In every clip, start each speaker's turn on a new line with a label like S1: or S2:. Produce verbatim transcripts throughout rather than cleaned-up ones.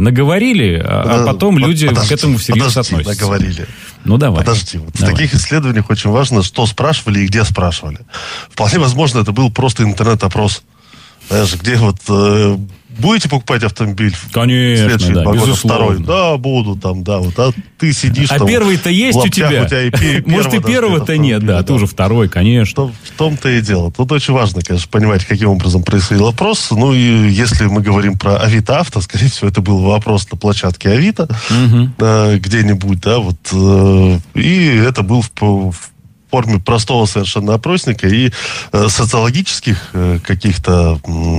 S1: Наговорили, а, а потом люди
S2: подожди,
S1: к этому всерьез
S2: подожди,
S1: относятся.
S2: Наговорили.
S1: Ну, давай.
S2: Подожди, вот
S1: давай.
S2: в таких исследованиях очень важно, что спрашивали и где спрашивали. Вполне возможно, это был просто интернет-опрос. Знаешь, где вот... Э, будете покупать автомобиль?
S1: Конечно, да, безусловно.
S2: Второй. Да, буду там, да. Вот, а ты сидишь
S1: а
S2: там...
S1: первый-то есть у тебя?
S2: У тебя и пи-
S1: Может, и первого-то нет, да,
S2: да.
S1: ты уже второй, конечно.
S2: В том-то и дело. Тут очень важно, конечно, понимать, каким образом происходил опрос. Ну, и если мы говорим про Авито Авто, скорее всего, это был вопрос на площадке Авито, угу. э, где-нибудь, да, вот. Э, и это был в, в форме простого совершенно опросника и э, социологических э, каких-то... Э,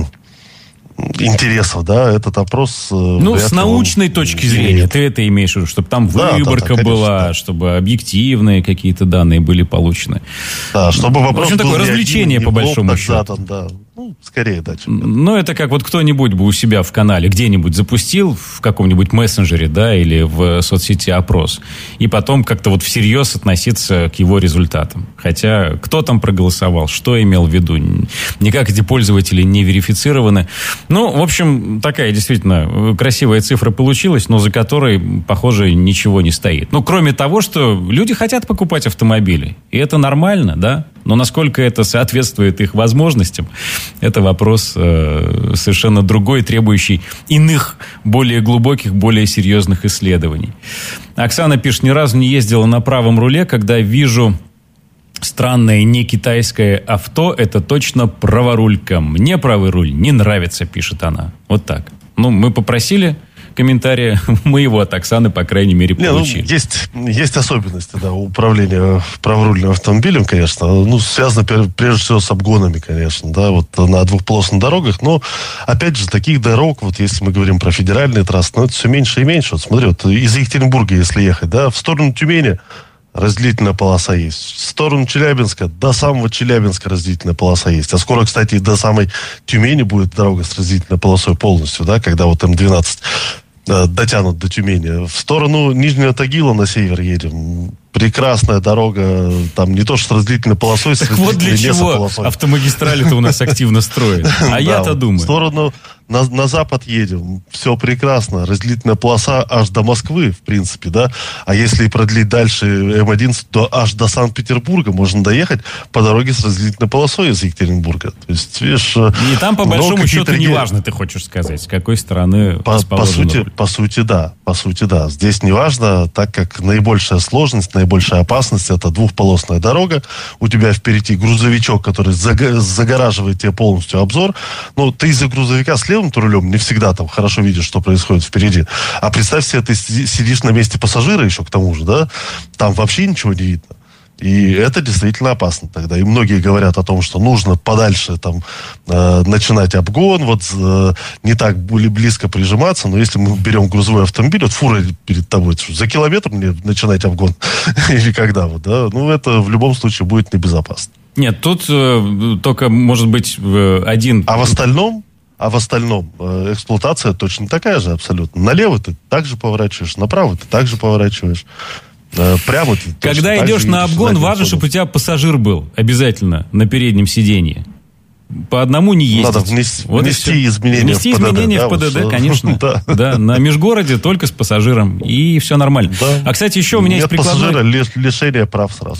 S2: интересов, да, этот опрос...
S1: Ну, с научной он... точки зрения, нет. Ты это имеешь в виду, чтобы там да, выборка да, да, была, да. чтобы объективные какие-то данные были получены.
S2: Да, чтобы вопрос
S1: в общем,
S2: был
S1: такое развлечение,
S2: один,
S1: по большому счету.
S2: Там, да. Ну, скорее, да.
S1: Ну, это как вот кто-нибудь бы у себя в канале где-нибудь запустил в каком-нибудь мессенджере, да, или в соцсети опрос, и потом как-то вот всерьез относиться к его результатам. Хотя кто там проголосовал, что имел в виду, никак эти пользователи не верифицированы. Ну, в общем, такая действительно красивая цифра получилась, но за которой, похоже, ничего не стоит. Ну, кроме того, что люди хотят покупать автомобили, и это нормально, да, но насколько это соответствует их возможностям, это вопрос э, совершенно другой, требующий иных, более глубоких, более серьезных исследований. Оксана пишет, ни разу не ездила на правом руле, когда вижу странное не китайское авто, это точно праворулька. Мне правый руль не нравится, пишет она. Вот так. Ну, мы попросили комментария, мы его от Оксаны, по крайней мере, получили.
S2: Не, ну, есть, есть особенности, да, управления праворульным автомобилем, конечно, ну, связано прежде всего с обгонами, конечно, да, вот на двухполосных дорогах, но, опять же, таких дорог, вот если мы говорим про федеральные трассы, ну, это все меньше и меньше. Вот смотри, вот из Екатеринбурга, если ехать, да, в сторону Тюмени разделительная полоса есть. В сторону Челябинска, до самого Челябинска разделительная полоса есть. А скоро, кстати, и до самой Тюмени будет дорога с разделительной полосой полностью, да, когда вот эм двенадцать э, дотянут до Тюмени. В сторону Нижнего Тагила на север едем. Прекрасная дорога, там не то что с разделительной полосой,
S1: так с вот для чего автомагистрали-то у нас активно строят. А я-то думаю.
S2: В сторону на, на запад едем, все прекрасно, разделительная полоса аж до Москвы, в принципе, да, а если продлить дальше эм одиннадцать, то аж до Санкт-Петербурга можно доехать по дороге с разделительной полосой из Екатеринбурга. То есть, видишь...
S1: И там, по большому счету, не важно, ты хочешь сказать, с какой стороны
S2: по, по сути, по сути, да, по сути, да. Здесь не важно, так как наибольшая сложность, наибольшая опасность, это двухполосная дорога, у тебя впереди грузовичок, который загораживает тебе полностью обзор, ну, ты из-за грузовика с левым рулем не всегда там хорошо видишь, что происходит впереди. А представь себе, ты сидишь на месте пассажира еще к тому же, да, там вообще ничего не видно. И это действительно опасно тогда. И многие говорят о том, что нужно подальше там э, начинать обгон, вот э, не так близко прижиматься, но если мы берем грузовой автомобиль, вот фура перед тобой, за километр мне начинать обгон или когда вот, да, ну это в любом случае будет небезопасно.
S1: Нет, тут э, только может быть э, один...
S2: А в остальном А в остальном э, эксплуатация точно такая же абсолютно. Налево ты также поворачиваешь, направо ты также поворачиваешь. Э, прямо ты
S1: Когда идешь на обгон, важно, чтобы у тебя пассажир был обязательно на переднем сиденье. По одному не ездить.
S2: Надо внести,
S1: вот
S2: внести изменения
S1: внести
S2: в ПДД.
S1: изменения
S2: да,
S1: в ПДД,
S2: вот,
S1: конечно.
S2: да.
S1: Да, на межгороде только с пассажиром. И все нормально. Да. А, кстати, еще у меня
S2: Нет
S1: есть прикладной...
S2: пассажира, лишение прав сразу.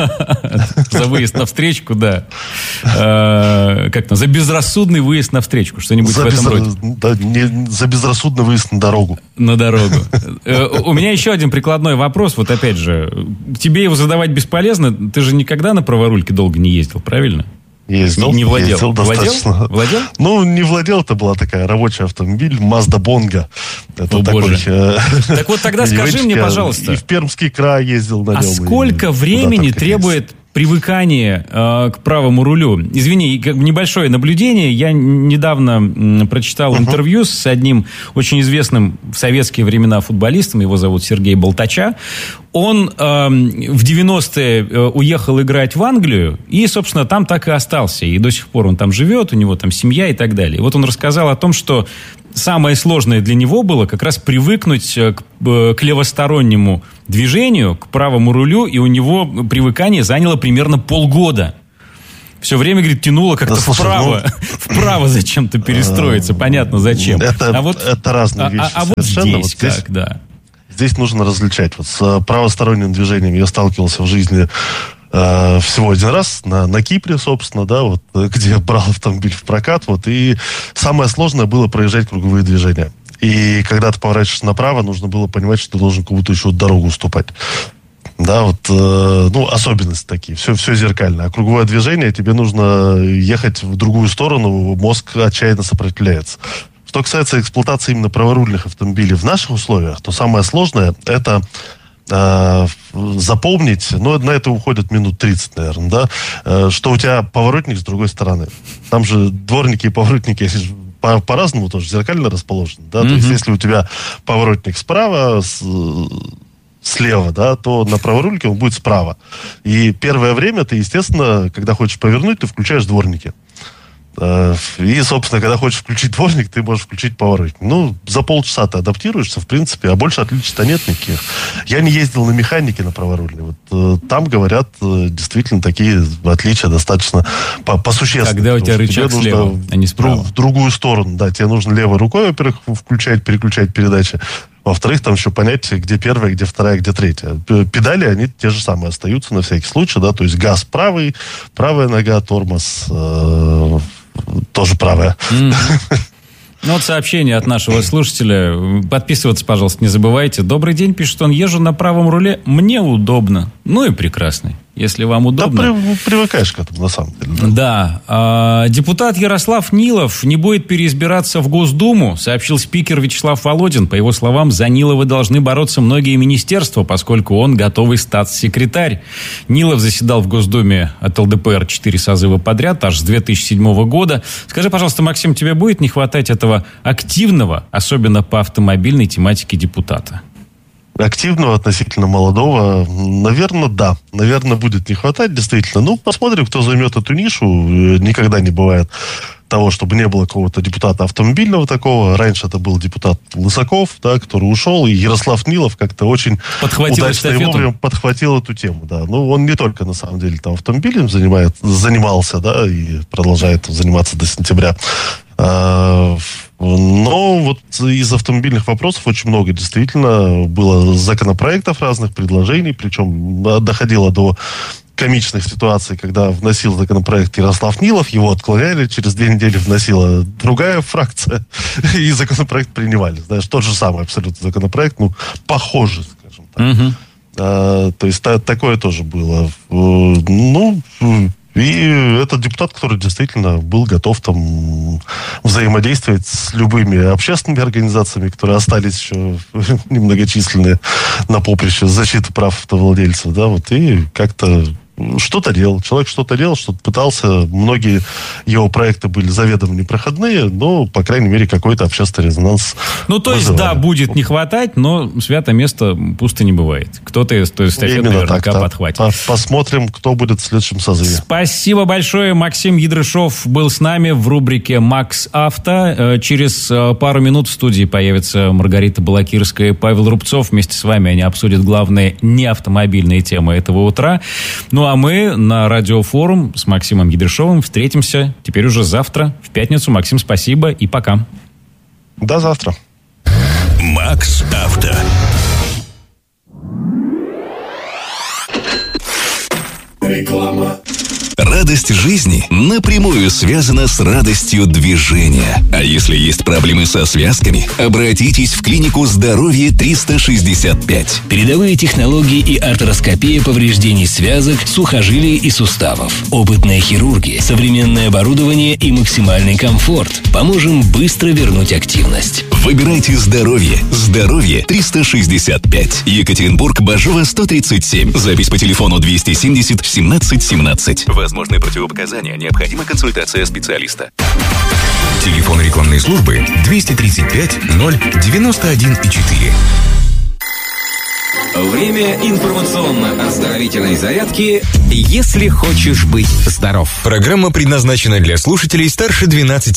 S1: За выезд на встречку, да. Как-то за безрассудный выезд на встречку. Что-нибудь в этом роде.
S2: За безрассудный выезд на дорогу.
S1: На дорогу. У меня еще один прикладной вопрос. Вот опять же, тебе его задавать бесполезно. Ты же никогда на праворульке долго не ездил, правильно?
S2: Ездил,
S1: не владел.
S2: ездил достаточно.
S1: Владел? Владел?
S2: Ну, не владел, это была такая рабочий автомобиль, Mazda Bongo. Это
S1: О,
S2: такой,
S1: боже.
S2: Э,
S1: так вот тогда скажи мне, пожалуйста.
S2: И в Пермский край ездил на нем.
S1: А сколько времени требует привыкание э, к правому рулю? Извини, как небольшое наблюдение. Я недавно м, прочитал uh-huh. интервью с одним очень известным в советские времена футболистом. Его зовут Сергей Болтача. Он э, в девяностые э, уехал играть в Англию и, собственно, там так и остался. И до сих пор он там живет, у него там семья и так далее. И вот он рассказал о том, что самое сложное для него было как раз привыкнуть к, к левостороннему движению, к правому рулю, и у него привыкание заняло примерно полгода. Все время, говорит, тянуло как-то да, слушай, вправо. Ну, вправо зачем-то перестроиться. Понятно, зачем.
S2: Это, а вот, это разные вещи.
S1: А, а вот здесь, вот здесь как, да.
S2: Здесь нужно различать. Вот с правосторонним движением я сталкивался в жизни э, всего один раз на, на Кипре, собственно, да, вот, где брал автомобиль в прокат. Вот, и самое сложное было проезжать круговые движения. И когда ты поворачиваешься направо, нужно было понимать, что ты должен кому-то еще дорогу уступать. Да, вот, э, ну, особенности такие. Все, все зеркально. А круговое движение, тебе нужно ехать в другую сторону, мозг отчаянно сопротивляется. Что касается эксплуатации именно праворульных автомобилей в наших условиях, то самое сложное – это э, запомнить, ну, на это уходит минут тридцать, наверное, да, э, что у тебя поворотник с другой стороны. Там же дворники и поворотники по- по-разному тоже зеркально расположены, да, mm-hmm. то есть если у тебя поворотник справа, с, слева, да, то на праворульке он будет справа. И первое время ты, естественно, когда хочешь повернуть, ты включаешь дворники. И, собственно, когда хочешь включить дворник, ты можешь включить поворотник. Ну, за полчаса ты адаптируешься, в принципе, а больше отличий-то нет никаких. Я не ездил на механике на праворульной. Вот, там, говорят, действительно такие отличия достаточно посущественные.
S1: Когда у тебя рычаг слева, а не справа.
S2: В другую сторону, да. Тебе нужно левой рукой, во-первых, включать, переключать передачи. Во-вторых, там еще понять, где первая, где вторая, где третья. Педали, они те же самые остаются на всякий случай, да, то есть газ правый, правая нога, тормоз э, тоже правая.
S1: Mm-hmm. Ну вот сообщение от нашего слушателя. Подписываться, пожалуйста, не забывайте. Добрый день, пишет он. Езжу на правом руле. Мне удобно. Ну и прекрасно. Если вам удобно.
S2: Да, при, привыкаешь к этому, на самом деле. Да.
S1: да. А, депутат Ярослав Нилов не будет переизбираться в Госдуму, сообщил спикер Вячеслав Володин. По его словам, за Нилова должны бороться многие министерства, поскольку он готовый статс-секретарь. Нилов заседал в Госдуме от эл дэ пэ эр четыре созыва подряд, аж с две тысячи седьмого года. Скажи, пожалуйста, Максим, тебе будет не хватать этого активного, особенно по автомобильной тематике, депутата?
S2: Активного, относительно молодого, наверное, да. Наверное, будет не хватать, действительно. Ну, посмотрим, кто займет эту нишу. Никогда не бывает того, чтобы не было какого-то депутата автомобильного такого. Раньше это был депутат Лысаков, да, который ушел, и Ярослав Нилов как-то очень
S1: подхватил
S2: удачно и вовремя подхватил эту тему. Да. Ну, он не только, на самом деле, там автомобилем занимает, занимался, да, и продолжает заниматься до сентября. Но вот из автомобильных вопросов очень много действительно было законопроектов разных, предложений, причем доходило до комичных ситуаций, когда вносил законопроект Ярослав Нилов, его отклоняли, через две недели вносила другая фракция, и законопроект принимали. Знаешь, тот же самый абсолютно законопроект, ну, похожий, скажем так. Mm-hmm. А, то есть та, такое тоже было. Ну, и этот депутат, который действительно был готов там взаимодействовать с любыми общественными организациями, которые остались еще немногочисленные на поприще защиты прав автовладельцев, да, вот, и как-то что-то делал. Человек что-то делал, что-то пытался. Многие его проекты были заведомо непроходные, но, по крайней мере, какой-то общественный резонанс
S1: Ну, то есть, вызывали. Да, будет не хватать, но свято место пусто не бывает. Кто-то из той эстафеты наверняка так, подхватит.
S2: Да. Посмотрим, кто будет в следующем созыве.
S1: Спасибо большое. Максим Ядрышов был с нами в рубрике «Макс Авто». Через пару минут в студии появится Маргарита Балакирская и Павел Рубцов. Вместе с вами они обсудят главные неавтомобильные темы этого утра. Ну, а мы на Радиофорум с Максимом Ядрышовым встретимся теперь уже завтра, в пятницу. Максим, спасибо и пока.
S2: До завтра.
S3: Макс Авто. Реклама. Радость жизни напрямую связана с радостью движения. А если есть проблемы со связками, обратитесь в клинику здоровья триста шестьдесят пять.
S4: Передовые технологии и артроскопия повреждений связок, сухожилий и суставов. Опытные хирурги, современное оборудование и максимальный комфорт. Поможем быстро вернуть активность.
S3: Выбирайте здоровье. Здоровье триста шестьдесят пять. Екатеринбург, Бажова, сто тридцать семь. Запись по телефону двести семьдесят семнадцать семнадцать. Возможны противопоказания. Необходима консультация специалиста.
S5: Телефон рекламной службы двести тридцать пять ноль девяносто один четыре.
S6: Время информационно-оздоровительной зарядки «Если хочешь быть здоров».
S5: Программа предназначена для слушателей старше двенадцати лет.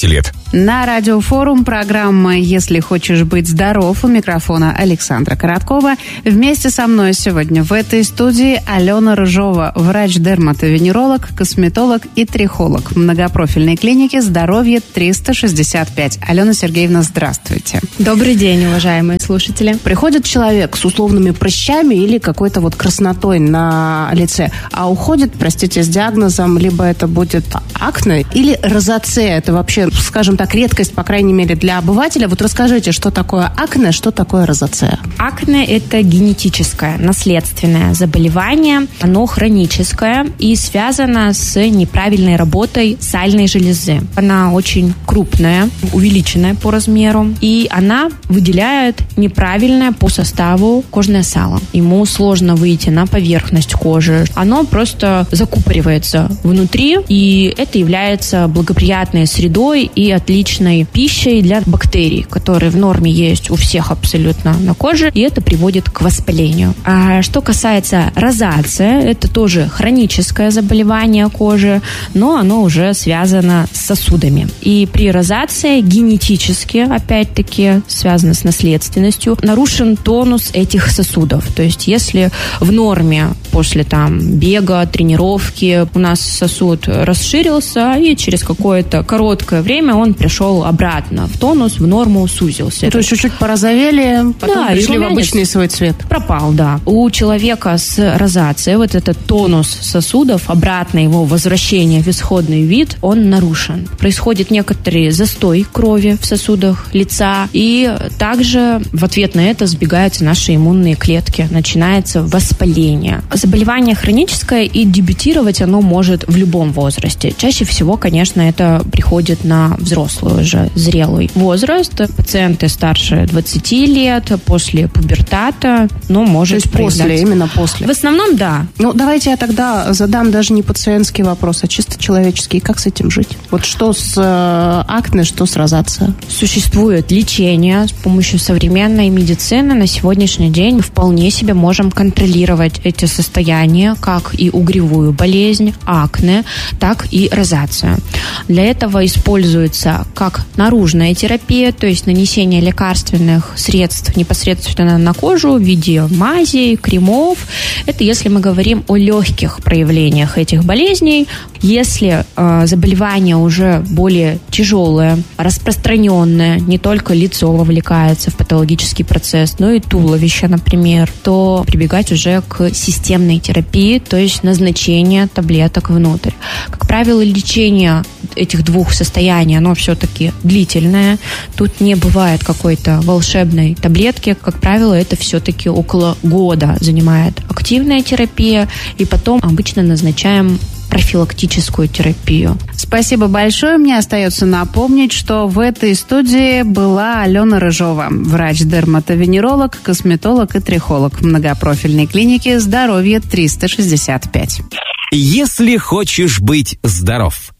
S7: На Радиофорум программа «Если хочешь быть здоров», у микрофона Александра Короткова. Вместе со мной сегодня в этой студии Алена Рыжова, врач-дерматовенеролог, косметолог и трихолог многопрофильной клиники «Здоровье триста шестьдесят пять». Алена Сергеевна, здравствуйте.
S8: Добрый день, уважаемые слушатели.
S7: Приходит человек с условными прыщами или какой-то вот краснотой на лице, а уходит, простите, с диагнозом, либо это будет акне или розацея. Это вообще, скажем так, редкость, по крайней мере, для обывателя. Вот расскажите, что такое акне, что такое розацея?
S8: Акне – это генетическое, наследственное заболевание. Оно хроническое и связано с неправильной работой сальной железы. Она очень крупная, увеличенная по размеру, и она выделяет неправильное по составу кожное сало. Ему сложно выйти на поверхность кожи. Оно просто закупоривается внутри, и это является благоприятной средой и отличной пищей для бактерий, которые в норме есть у всех абсолютно на коже, и это приводит к воспалению. А что касается розации, это тоже хроническое заболевание кожи, но оно уже связано с сосудами. И при розации генетически, опять-таки, связано с наследственностью, нарушен тонус этих сосудов. То есть, если в норме после там бега, тренировки у нас сосуд расширился, и через какое-то короткое время он пришел обратно в тонус, в норму сузился.
S7: То есть чуть-чуть порозовели, потом да, пришли в обычный свой цвет.
S8: Пропал, да. У человека с розацией вот этот тонус сосудов, обратно его возвращение в исходный вид, он нарушен. Происходит некоторый застой крови в сосудах лица, и также в ответ на это сбегаются наши иммунные клетки. Начинается воспаление. Заболевание хроническое, и дебютировать оно может в любом возрасте. Чаще всего, конечно, это приходит на взрослый уже, зрелый возраст. Пациенты старше двадцати лет, после пубертата, но может
S7: То есть после, именно после?
S8: В основном, да.
S7: Ну, давайте я тогда задам даже не пациентский вопрос, а чисто человеческий. Как с этим жить? Вот что с э, акне, что с розацией?
S8: Существует лечение с помощью современной медицины. На сегодняшний день мы вполне себе можем контролировать эти состояния, как и угревую болезнь, акне, так и розацию. Для этого используется как наружная терапия, то есть нанесение лекарственных средств непосредственно на кожу в виде мазей, кремов. Это если мы говорим о легких проявлениях этих болезней. Если э, заболевание уже более тяжелое, распространенное, не только лицо вовлекается в патологический процесс, но и туловище, например, то прибегать уже к системной терапии, то есть назначение таблеток внутрь. Как правило, лечение этих двух состояний, оно все-таки длительное. Тут не бывает какой-то волшебной таблетки. Как правило, это все-таки около года занимает активная терапия, и потом обычно назначаем профилактическую терапию.
S7: Спасибо большое. Мне остается напомнить, что в этой студии была Алена Рыжова, врач-дерматовенеролог, косметолог и трихолог многопрофильной клиники «Здоровье триста шестьдесят пять».
S3: Если хочешь быть здоров.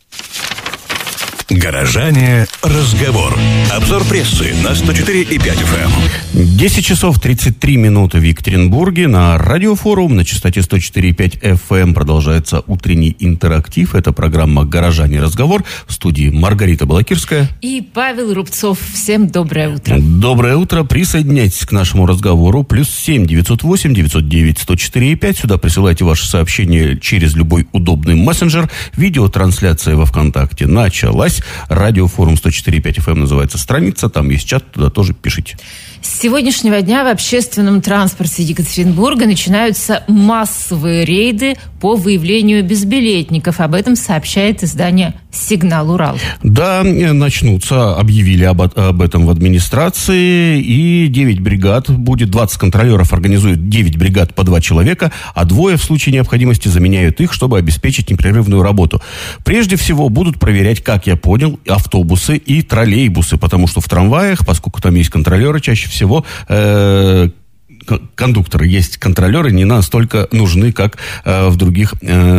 S5: Горожане. Разговор. Обзор прессы на сто четыре и пять эф эм.
S9: десять часов тридцать три минуты в Екатеринбурге. На Радиофорум на частоте сто четыре и пять эф эм продолжается утренний интерактив. Это программа «Горожане. Разговор». В студии Маргарита Балакирская.
S10: И Павел Рубцов. Всем доброе утро.
S9: Доброе утро. Присоединяйтесь к нашему разговору. Плюс семь девятьсот восемь девятьсот девять сто четыре и пять. Сюда присылайте ваши сообщения через любой удобный мессенджер. Видеотрансляция во ВКонтакте началась. Радиофорум сто четыре и пять эф эм называется страница. Там есть чат, туда тоже пишите.
S10: С сегодняшнего дня в общественном транспорте Екатеринбурга начинаются массовые рейды по выявлению безбилетников. Об этом сообщает издание «Сигнал Урал».
S9: Да, начнутся, объявили об, об этом в администрации, и девять бригад будет, двадцать контролеров организуют девять бригад по два человека, а двое в случае необходимости заменяют их, чтобы обеспечить непрерывную работу. Прежде всего будут проверять, как я понял, автобусы и троллейбусы, потому что в трамваях, поскольку там есть контролеры, чаще всего э, кондукторы, есть контролеры, не настолько нужны, как э, в других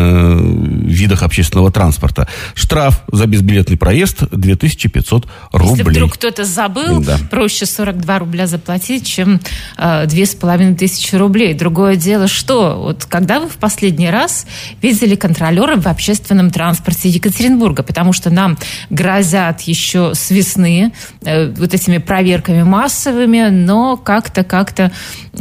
S9: э, видах общественного транспорта. Штраф за безбилетный проезд две тысячи пятьсот рублей.
S10: Если вдруг кто-то забыл, да. проще сорок два рубля заплатить, чем э, две с половиной тысячи рублей. Другое дело, что вот когда вы в последний раз видели контролера в общественном транспорте Екатеринбурга? Потому что нам грозят еще с весны э, вот этими проверками массовыми, но как-то, как-то,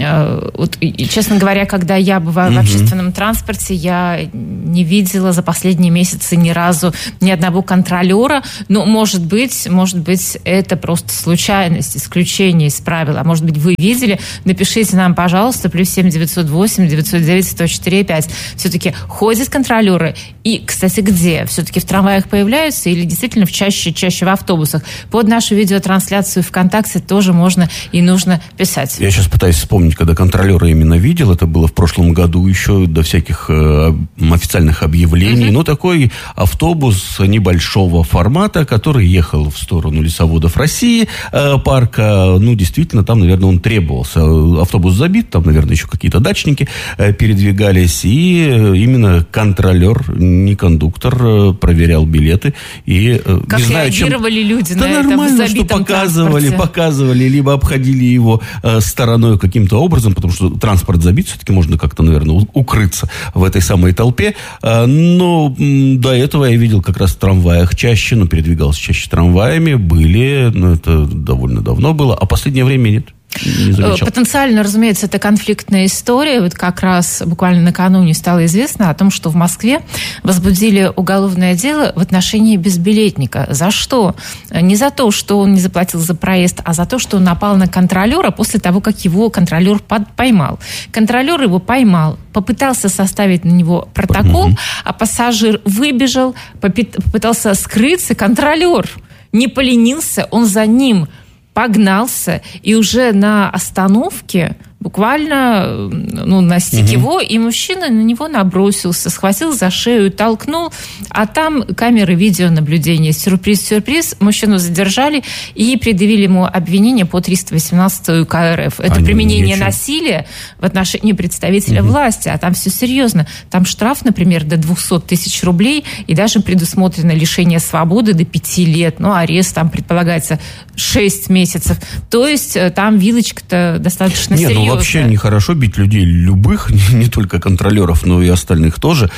S10: э, вот, и, честно говоря, когда я бываю mm-hmm. в общественном транспорте, я не видела за последние месяцы ни разу ни одного контролера. Но, может быть, может быть, это просто случайность, исключение из правил. А может быть, вы видели? Напишите нам, пожалуйста, плюс семь девятьсот восемь девятьсот девять сто четыре пять. Все-таки ходят контролеры. И, кстати, где? Все-таки в трамваях появляются или действительно в чаще, чаще в автобусах? Под нашу видеотрансляцию ВКонтакте тоже можно и нужно писать.
S9: Я сейчас пытаюсь вспомнить, когда контролера именно видел. Это было в прошлом году еще до всяких э, официальных объявлений. Mm-hmm. Ну, такой автобус небольшого формата, который ехал в сторону лесоводов России, э, парка. Ну, действительно, там, наверное, он требовался. Автобус забит, там, наверное, еще какие-то дачники э, передвигались. И э, именно контролер, не кондуктор, э, проверял билеты. И, э,
S10: как
S9: не знаю,
S10: реагировали
S9: чем...
S10: люди
S9: да
S10: на это в забитом
S9: что показывали,
S10: транспорте.
S9: показывали, либо обходили его э, стороной каким-то образом, потому что транспорт забит, все-таки можно как-то, наверное, укрыться в этой самой толпе. Э, но м, до этого я видел как раз в трамваях чаще, но передвигался чаще трамваями, были, но это довольно давно было, а последнее время нет.
S10: Потенциально, разумеется, это конфликтная история. Вот как раз буквально накануне стало известно о том, что в Москве возбудили уголовное дело в отношении безбилетника. За что? Не за то, что он не заплатил за проезд, а за то, что он напал на контролера после того, как его контролер поймал. Контролер его поймал, попытался составить на него протокол, угу. а пассажир выбежал, попытался скрыться. Контролер не поленился, он за ним погнался, и уже на остановке буквально ну, настиг угу. его, и мужчина на него набросился, схватил за шею, толкнул, а там камеры видеонаблюдения. Сюрприз-сюрприз, мужчину задержали и предъявили ему обвинение по триста восемнадцать УК РФ. Это а применение ничего. насилия в отношении представителя угу. власти, а там все серьезно. Там штраф, например, до двести тысяч рублей, и даже предусмотрено лишение свободы до пяти лет, ну, арест там предполагается шесть месяцев. То есть там вилочка-то достаточно
S9: Нет,
S10: серьезная.
S9: Ну, вообще нехорошо бить людей любых, не только контролеров, но и остальных тоже.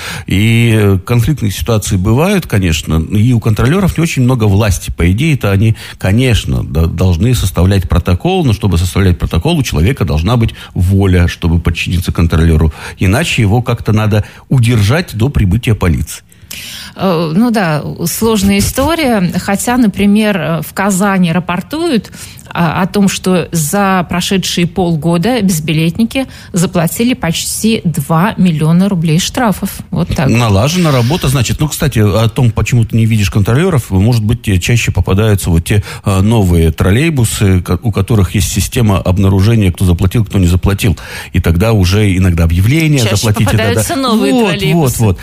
S9: И конфликтные ситуации бывают, конечно, и у контролеров не очень много власти. По идее, это они, конечно, должны составлять протокол, но чтобы составлять протокол, у человека должна быть воля, чтобы подчиниться контролеру. Иначе его как-то надо удержать до прибытия полиции.
S10: Ну да, сложная история. Хотя, например, в Казани рапортуют о том, что за прошедшие полгода безбилетники заплатили почти два миллиона рублей штрафов. Вот так.
S9: Налажена работа, значит. Ну, кстати, о том, почему ты не видишь контролеров, может быть, чаще попадаются вот те новые троллейбусы, у которых есть система обнаружения, кто заплатил, кто не заплатил. И тогда уже иногда объявления
S10: чаще
S9: заплатите.
S10: попадаются
S9: да, да.
S10: новые
S9: вот,
S10: троллейбусы.
S9: Вот, вот.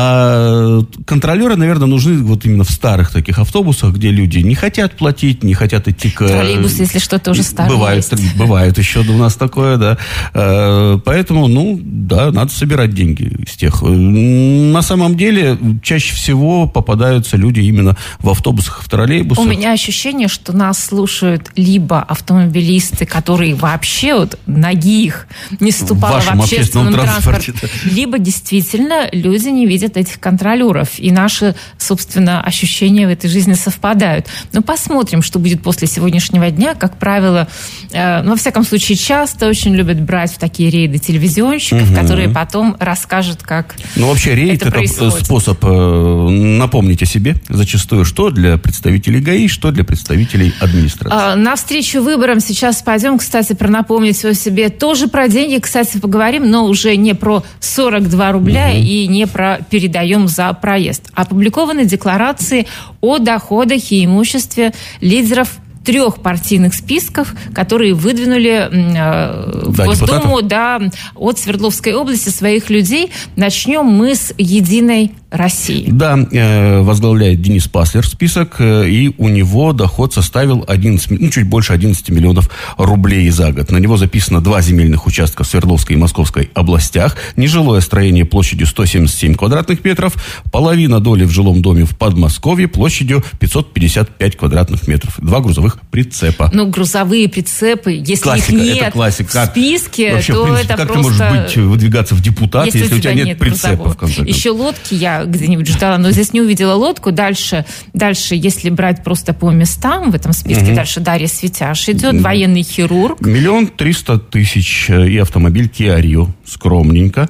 S9: А контролеры, наверное, нужны вот именно в старых таких автобусах, где люди не хотят платить, не хотят идти к...
S10: Троллейбусы, если что, тоже старые
S9: бывают,
S10: есть.
S9: Бывает еще у нас такое, да. Поэтому, ну, да, надо собирать деньги из тех. На самом деле, чаще всего попадаются люди именно в автобусах, в троллейбусах.
S10: У меня ощущение, что нас слушают либо автомобилисты, которые вообще вот ноги их не ступала в, в общественном, общественном транспорте, транспорте, либо действительно люди не видят этих контролеров. И наши, собственно, ощущения в этой жизни совпадают. Но посмотрим, что будет после сегодняшнего дня. Как правило, э, ну, во всяком случае, часто очень любят брать в такие рейды телевизионщиков, угу. которые потом расскажут, как
S9: ну, вообще, рейд
S10: это,
S9: это способ э, напомнить о себе зачастую, что для представителей ГАИ, что для представителей администрации.
S10: Э, навстречу выборам сейчас пойдем, кстати, про напомнить о себе. Тоже про деньги, кстати, поговорим, но уже не про сорок два рубля угу. и не про передаем за проезд. Опубликованы декларации о доходах и имуществе лидеров трех партийных списков, которые выдвинули э, в да, Госдуму да, от Свердловской области своих людей. Начнем мы с «Единой России.
S9: Да, возглавляет Денис Паслер список, и у него доход составил одиннадцать, ну, чуть больше одиннадцать миллионов рублей за год. На него записано два земельных участка в Свердловской и Московской областях, нежилое строение площадью сто семьдесят семь квадратных метров, половина доли в жилом доме в Подмосковье площадью пятьсот пятьдесят пять квадратных метров, два грузовых прицепа.
S10: Ну, грузовые прицепы, если
S9: классика,
S10: их нет
S9: это классика.
S10: в списке,
S9: вообще,
S10: то
S9: в принципе,
S10: это
S9: как
S10: просто...
S9: ты можешь быть, выдвигаться в депутаты, если, если у тебя нет, нет прицепа, в конце концов?
S10: Еще лодки я где-нибудь ждала, но здесь не увидела лодку. Дальше, дальше если брать просто по местам в этом списке, угу. дальше Дарья Светяш идет, угу. военный хирург.
S9: Миллион триста тысяч и автомобиль Kia Rio, скромненько.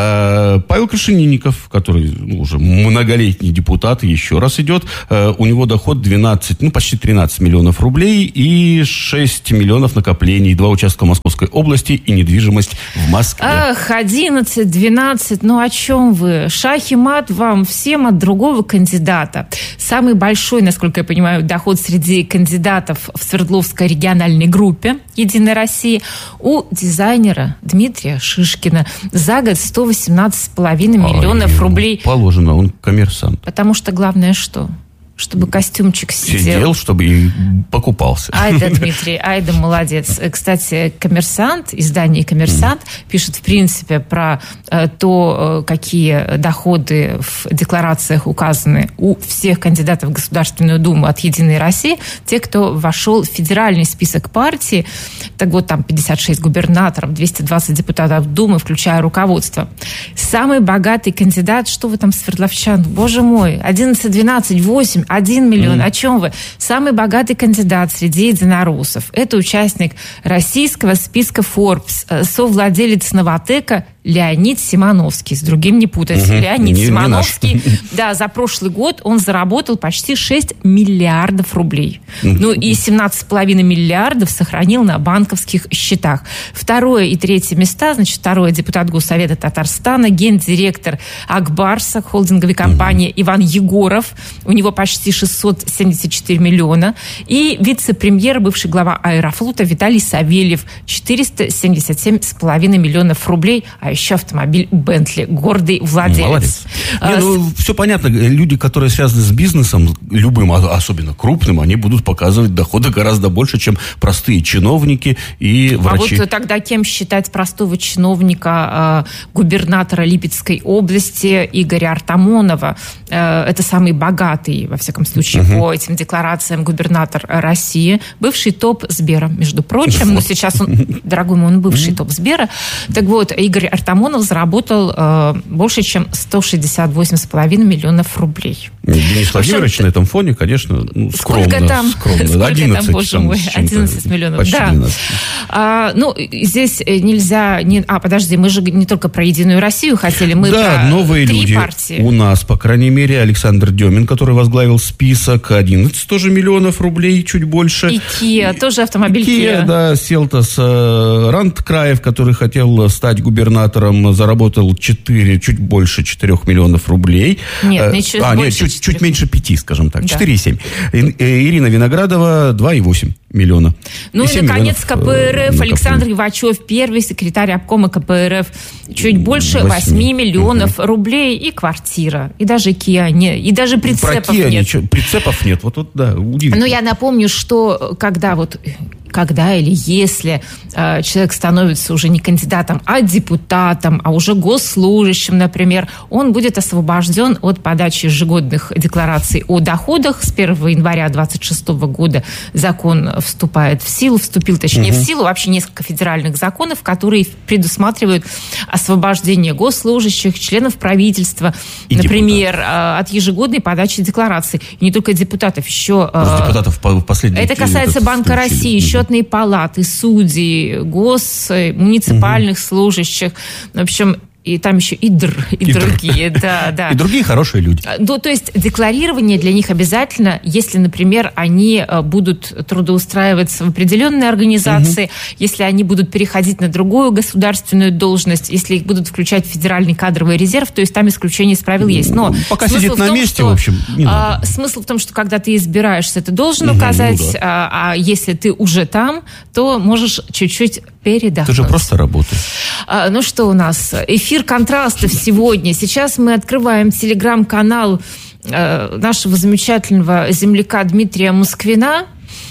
S9: Павел Крашенинников, который ну, уже многолетний депутат, еще раз идет. У него доход двенадцать, ну почти тринадцать миллионов рублей и шесть миллионов накоплений, два участка в Московской области и недвижимость в Москве.
S10: Ах, одиннадцать, двенадцать, ну о чем вы? Шах и мат вам всем от другого кандидата. Самый большой, насколько я понимаю, доход среди кандидатов в Свердловской региональной группе «Единой России» у дизайнера Дмитрия Шишкина за год сто восемнадцать с половиной миллионов
S9: Ой,
S10: рублей.
S9: Положено, он коммерсант.
S10: Потому что главное что? Чтобы костюмчик сидел.
S9: Сидел, чтобы и покупался.
S10: Айда, Дмитрий, айда, молодец. Кстати, «Коммерсант», издание «Коммерсант» mm. пишет, в принципе, про э, то, какие доходы в декларациях указаны у всех кандидатов в Государственную Думу от «Единой России». Те, кто вошел в федеральный список партии, так вот, там пятьдесят шесть губернаторов, двести двадцать депутатов Думы, включая руководство. Самый богатый кандидат, что вы там, свердловчан, боже мой, одиннадцать, двенадцать, восемь, один миллион. Mm. О чем вы? Самый богатый кандидат среди единороссов. Это участник российского списка Forbes, совладелец «Новотека» Леонид Симоновский. С другим не путать. Угу. Леонид не, Симоновский. Не да, за прошлый год он заработал почти шесть миллиардов рублей. Угу. Ну и семнадцать с половиной миллиардов сохранил на банковских счетах. Второе и третье места, значит, второе депутат Госсовета Татарстана, гендиректор Акбарса, холдинговой компании, угу. Иван Егоров. У него почти шестьсот семьдесят четыре миллиона. И вице-премьер, бывший глава Аэрофлота Виталий Савельев. четыреста семьдесят семь с половиной миллионов рублей. А еще автомобиль Бентли, гордый владелец.
S9: Молодец. Не, ну, все понятно. Люди, которые связаны с бизнесом, любым, особенно крупным, они будут показывать доходы гораздо больше, чем простые чиновники и врачи.
S10: А вот тогда кем считать простого чиновника, губернатора Липецкой области Игоря Артамонова? Это самый богатый, во всяком случае, угу. по этим декларациям губернатор России. Бывший топ Сбера, между прочим. Но сейчас он, дорогой мой, он бывший топ Сбера. Так вот, Игорь Артамонов заработал э, больше, чем сто шестьдесят восемь с половиной миллионов рублей.
S9: Денис Владимирович общем, на этом фоне, конечно, ну, скромно.
S10: Сколько там?
S9: Скромно.
S10: Сколько
S9: одиннадцать,
S10: там, боже
S9: там,
S10: мой, одиннадцать миллионов. Да. А, ну, здесь нельзя... Не, а, подожди, мы же не только про «Единую Россию» хотели, мы
S9: да,
S10: про
S9: новые
S10: три
S9: люди
S10: партии.
S9: У нас, по крайней мере, Александр Демин, который возглавил список, одиннадцать тоже миллионов рублей, чуть больше.
S10: И Kia, тоже автомобиль Kia.
S9: Kia, да, Селтас Рандкраев, который хотел стать губернатором, заработал четыре, чуть больше четырех миллионов рублей.
S10: Нет, не чуть
S9: а,
S10: больше.
S9: Нет, чуть, чуть меньше пяти, скажем так.
S10: Да.
S9: четыре и семь. Ирина Виноградова два и восемь миллиона.
S10: Ну и, и наконец, КПРФ.
S9: Э,
S10: Александр Ивачев, первый секретарь обкома КПРФ. Чуть больше восемь миллионов угу. рублей и квартира. И даже Kia нет. И даже прицепов
S9: Про Kia
S10: нет.
S9: Ничего, прицепов нет. Вот, вот да, удивительно.
S10: Но я напомню, что когда вот... когда или если э, человек становится уже не кандидатом, а депутатом, а уже госслужащим, например, он будет освобожден от подачи ежегодных деклараций о доходах. С первого января две тысячи двадцать шестого года закон вступает в силу, вступил, точнее, угу. в силу вообще несколько федеральных законов, которые предусматривают освобождение госслужащих, членов правительства, и например, депутат. От ежегодной подачи деклараций. И не только депутатов, еще...
S9: Э, депутатов в последние...
S10: Это касается Банка России, еще счетные палаты, судей, гос, муниципальных угу. служащих. В общем, и там еще и, др, и, и другие, др... да, да.
S9: И другие хорошие люди.
S10: Ну, то есть декларирование для них обязательно, если, например, они будут трудоустраиваться в определенной организации, угу. если они будут переходить на другую государственную должность, если их будут включать в федеральный кадровый резерв, то есть там исключение из правил есть. Но
S9: пока сидит на том, месте, что, в общем, не надо.
S10: А, смысл в том, что когда ты избираешься, ты должен угу, указать, ну, да. а, а если ты уже там, то можешь чуть-чуть передохнуть.
S9: Это же просто работа.
S10: А, ну что у нас? Эфир контрастов сегодня. Сейчас мы открываем телеграм-канал э, нашего замечательного земляка Дмитрия Москвина,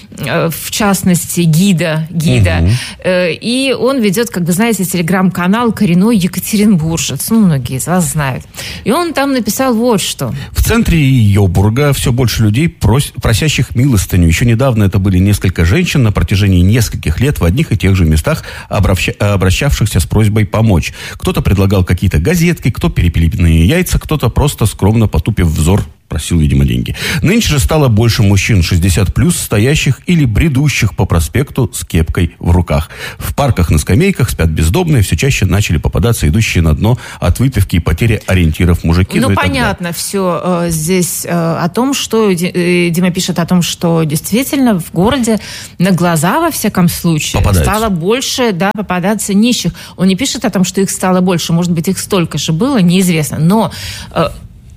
S10: в частности, гида, гида. Угу. И он ведет, как вы знаете, телеграм-канал «Коренной екатеринбуржец». Ну, многие из вас знают. И он там написал вот что.
S9: В центре Йобурга все больше людей, прос... просящих милостыню. Еще недавно это были несколько женщин на протяжении нескольких лет в одних и тех же местах, обращ... обращавшихся с просьбой помочь. Кто-то предлагал какие-то газетки, кто перепелиные яйца, кто-то просто скромно потупив взор просил, видимо, деньги. Нынче же стало больше мужчин шестьдесят плюс, стоящих или бредущих по проспекту с кепкой в руках. В парках на скамейках спят бездомные, все чаще начали попадаться идущие на дно от выпивки и потери ориентиров мужики.
S10: Ну, понятно все э, здесь э, о том, что... Э, Дима пишет о том, что действительно в городе на глаза, во всяком случае, попадаются. Стало больше, да, попадаться нищих. Он не пишет о том, что их стало больше. Может быть, их столько же было, неизвестно. Но... Э,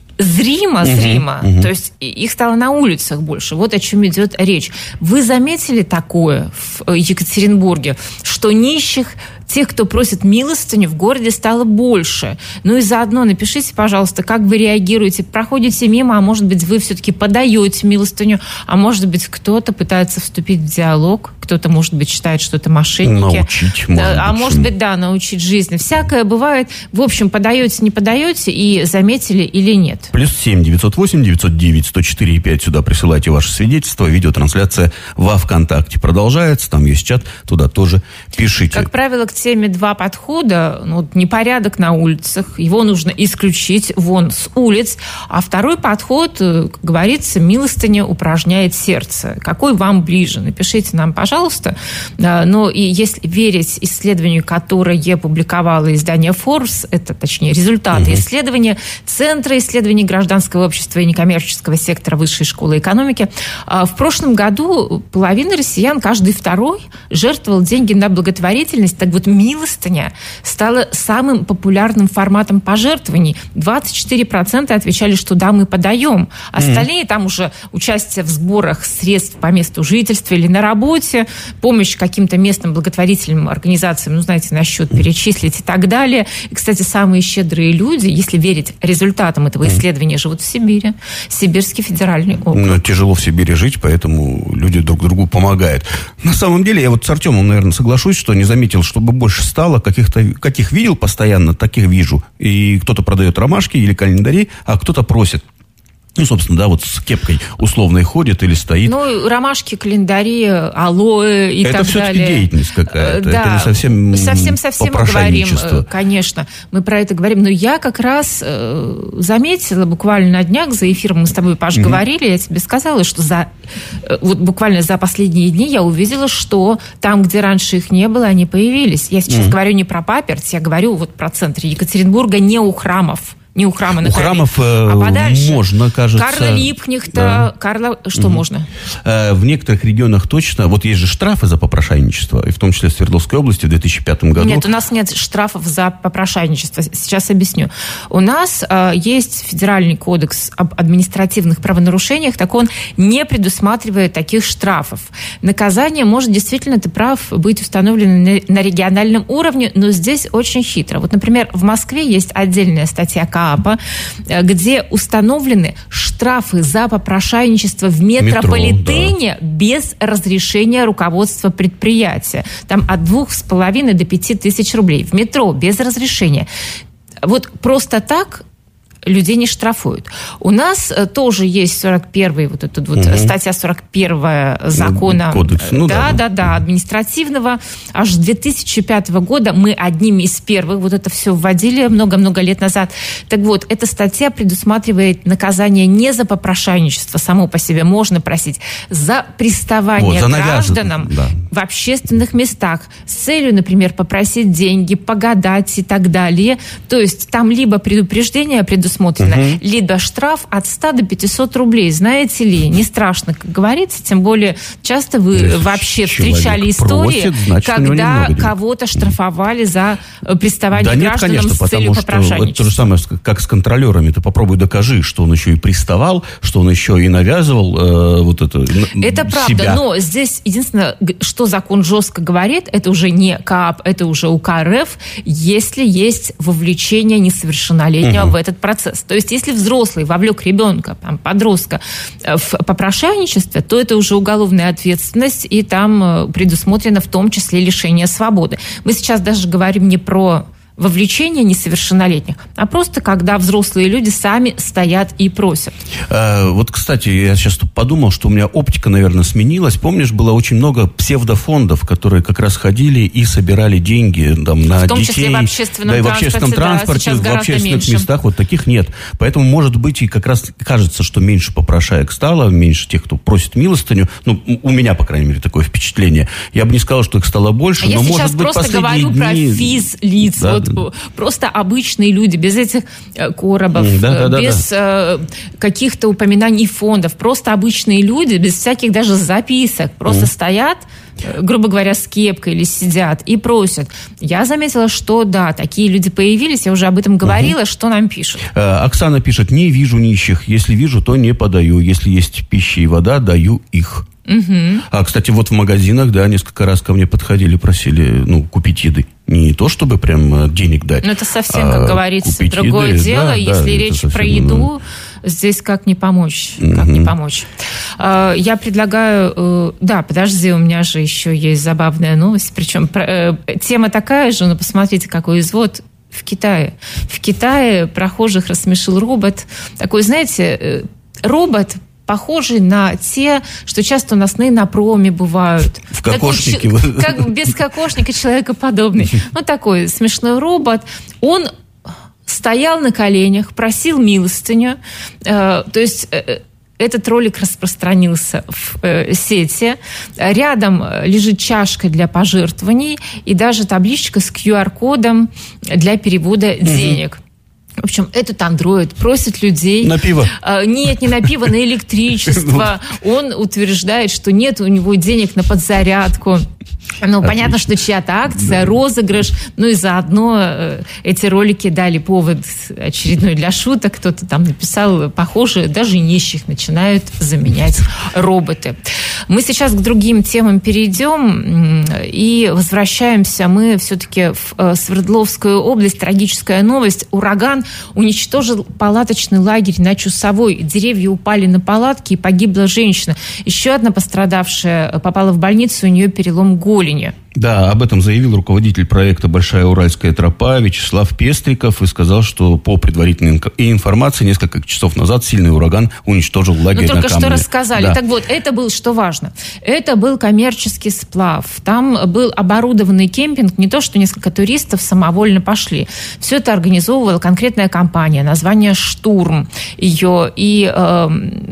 S10: Зримо, зримо, uh-huh, uh-huh. То есть их стало на улицах больше. Вот о чем идет речь. Вы заметили такое в Екатеринбурге, что нищих, тех, кто просит милостыню, в городе стало больше. Ну и заодно напишите, пожалуйста, как вы реагируете. Проходите мимо, а может быть, вы все-таки подаете милостыню, а может быть, кто-то пытается вступить в диалог, кто-то, может быть, считает, что это мошенники.
S9: Научить, может
S10: а
S9: быть,
S10: может быть, да, научить жизни. Всякое бывает. В общем, подаете, не подаете, и заметили или нет.
S9: Плюс семь девятьсот восемь девятьсот девять сто четыре и пять. Сюда присылайте ваше свидетельство. Видеотрансляция во ВКонтакте продолжается. Там есть чат. Туда тоже пишите.
S10: Как правило, к теме два подхода. Ну, непорядок на улицах. Его нужно исключить вон с улиц. А второй подход, как говорится, милостыня упражняет сердце. Какой вам ближе? Напишите нам, пожалуйста. Но и если верить исследованию, которое публиковало издание Forbes, это, точнее, результаты угу. исследования Центра исследований гражданского общества и некоммерческого сектора Высшей школы экономики. В прошлом году половина россиян, каждый второй, жертвовал деньги на благотворительность. Так вот, милостыня стала самым популярным форматом пожертвований. двадцать четыре процента отвечали, что да, мы подаем. Остальные, mm. там уже участие в сборах средств по месту жительства или на работе, помощь каким-то местным благотворительным организациям, ну, знаете, на счет перечислить и так далее. И, кстати, самые щедрые люди, если верить результатам этого исследования, живут в Сибири. Сибирский федеральный округ.
S9: Ну, тяжело в Сибири жить, поэтому люди друг другу помогают. На самом деле, я вот с Артемом, наверное, соглашусь, что не заметил, чтобы больше стало каких-то, каких видел постоянно, таких вижу. И кто-то продает ромашки или календари, а кто-то просит. Ну, собственно, да, вот с кепкой условной ходит или стоит.
S10: Ну, ромашки, календари, алоэ и
S9: это
S10: так далее. Это
S9: все-таки деятельность какая-то.
S10: Да,
S9: это не совсем
S10: совсем-совсем говорим, конечно. Мы про это говорим. Но я как раз э, заметила буквально на днях за эфиром, мы с тобой, Паш, mm-hmm. говорили, я тебе сказала, что за, э, вот буквально за последние дни я увидела, что там, где раньше их не было, они появились. Я сейчас mm-hmm. говорю не про паперть, я говорю вот про центр Екатеринбурга, не у храмов. Не у храма на
S9: У храмов а подальше. Можно, кажется.
S10: Карла Липкнехта, да. Карла... Что угу. можно?
S9: В некоторых регионах точно. Вот есть же штрафы за попрошайничество, и в том числе в Свердловской области в две тысячи пятом году.
S10: Нет, у нас нет штрафов за попрошайничество. Сейчас объясню. У нас э, есть федеральный кодекс об административных правонарушениях, так он не предусматривает таких штрафов. Наказание может действительно, ты прав, быть установлено на, на региональном уровне, но здесь очень хитро. Вот, например, в Москве есть отдельная статья КАПа, где установлены штрафы за попрошайничество в метрополитене Метро, да. без разрешения руководства предприятия. Там от двух с половиной до пяти тысяч рублей. В метро без разрешения. Вот просто так людей не штрафуют. У нас тоже есть сорок первый, вот эта вот угу. статья сорок первая закона
S9: Кодекс. Ну,
S10: да,
S9: да,
S10: да, да, административного. Аж с две тысячи пятого года мы одними из первых вот это все вводили много-много лет назад. Так вот, эта статья предусматривает наказание не за попрошайничество само по себе, можно просить, за приставание вот, за гражданам да. в общественных местах с целью, например, попросить деньги, погадать и так далее. То есть там либо предупреждение предусмотрено, предусмотрено,
S9: Угу.
S10: либо штраф от ста до пятисот рублей. Знаете ли, не страшно, как говорится, тем более часто вы
S9: Если
S10: вообще встречали истории,
S9: просит, значит,
S10: когда кого-то штрафовали за приставание
S9: да
S10: к
S9: нет,
S10: гражданам
S9: конечно,
S10: с целью
S9: потому что это
S10: попрошайничества.
S9: то же самое, как с контролерами. Ты попробуй докажи, что он еще и приставал, что он еще и навязывал э, вот это
S10: Это правда,
S9: себя.
S10: но здесь единственное, что закон жестко говорит, это уже не КАП, это уже УК РФ, если есть вовлечение несовершеннолетнего
S9: угу.
S10: в этот процесс. То есть если взрослый вовлек ребенка, там, подростка в попрошайничество, то это уже уголовная ответственность, и там предусмотрено в том числе лишение свободы. Мы сейчас даже говорим не про вовлечение несовершеннолетних, а просто когда взрослые люди сами стоят и просят.
S9: А, вот, кстати, я сейчас подумал, что у меня оптика, наверное, сменилась. Помнишь, было очень много псевдофондов, которые как раз ходили и собирали деньги там, на детей.
S10: В том числе в общественном
S9: да, и в
S10: транспорте,
S9: общественном
S10: да,
S9: транспорте,
S10: сейчас
S9: в
S10: гораздо
S9: общественных
S10: меньше.
S9: местах. Вот таких нет. Поэтому, может быть, и как раз кажется, что меньше попрошаек стало, меньше тех, кто просит милостыню. Ну, у меня, по крайней мере, такое впечатление. Я бы не сказал, что их стало больше,
S10: а
S9: но,
S10: я
S9: может
S10: сейчас
S9: быть,
S10: просто
S9: последние
S10: говорю
S9: дни...
S10: про физлиц,
S9: Да.
S10: вот, просто обычные люди, без этих э, коробов,
S9: да, да,
S10: без
S9: да.
S10: Э, каких-то упоминаний фондов, просто обычные люди, без всяких даже записок, просто mm. стоят, э, грубо говоря, с кепкой или сидят и просят. Я заметила, что да, такие люди появились, я уже об этом говорила, mm-hmm. что нам пишут.
S9: Оксана пишет: не вижу нищих, если вижу, то не подаю, если есть пища и вода, даю их.
S10: Угу.
S9: А, кстати, вот в магазинах, да, несколько раз ко мне подходили, просили, ну, купить еды. Не то, чтобы прям денег дать.
S10: Ну, это совсем, как
S9: а
S10: говорится, другое
S9: еды.
S10: дело.
S9: Да,
S10: если
S9: да,
S10: речь
S9: совсем,
S10: про еду, да. Здесь как не помочь?
S9: Угу.
S10: Как не помочь? Я предлагаю... Да, подожди, у меня же еще есть забавная новость. Причем тема такая же, но посмотрите, какой извод. В Китае. В Китае прохожих рассмешил робот. Такой, знаете, робот... похожий на те, что часто у нас на инопроме бывают.
S9: В кокошнике.
S10: Такой, как без кокошника, человекоподобный. Ну, такой смешной робот. Он стоял на коленях, просил милостыню. Э, то есть... Э, Этот ролик распространился в э, сети. Рядом лежит чашка для пожертвований и даже табличка с ку ар-кодом для перевода mm-hmm. денег. В общем, этот андроид просит людей...
S9: На пиво?
S10: Э, нет, не на пиво, на электричество. Он утверждает, что нет у него денег на подзарядку. Ну, отлично. Понятно, что чья-то акция, да. розыгрыш. Ну и заодно э, эти ролики дали повод очередной для шуток. Кто-то там написал, похоже, даже нищих начинают заменять роботы. Мы сейчас к другим темам перейдем и возвращаемся мы все-таки в э, Свердловскую область. Трагическая новость. Ураган уничтожил палаточный лагерь на Чусовой. Деревья упали на палатки, и погибла женщина. Еще одна пострадавшая попала в больницу, у нее перелом голени.
S9: Да, об этом заявил руководитель проекта «Большая Уральская тропа» Вячеслав Пестриков и сказал, что по предварительной информации несколько часов назад сильный ураган уничтожил лагерь на Камне.
S10: Ну, только что рассказали.
S9: Да.
S10: Так вот, это был, что важно, это был коммерческий сплав. Там был оборудованный кемпинг, не то, что несколько туристов самовольно пошли. Все это организовывала конкретная компания, название «Штурм» ее. И э,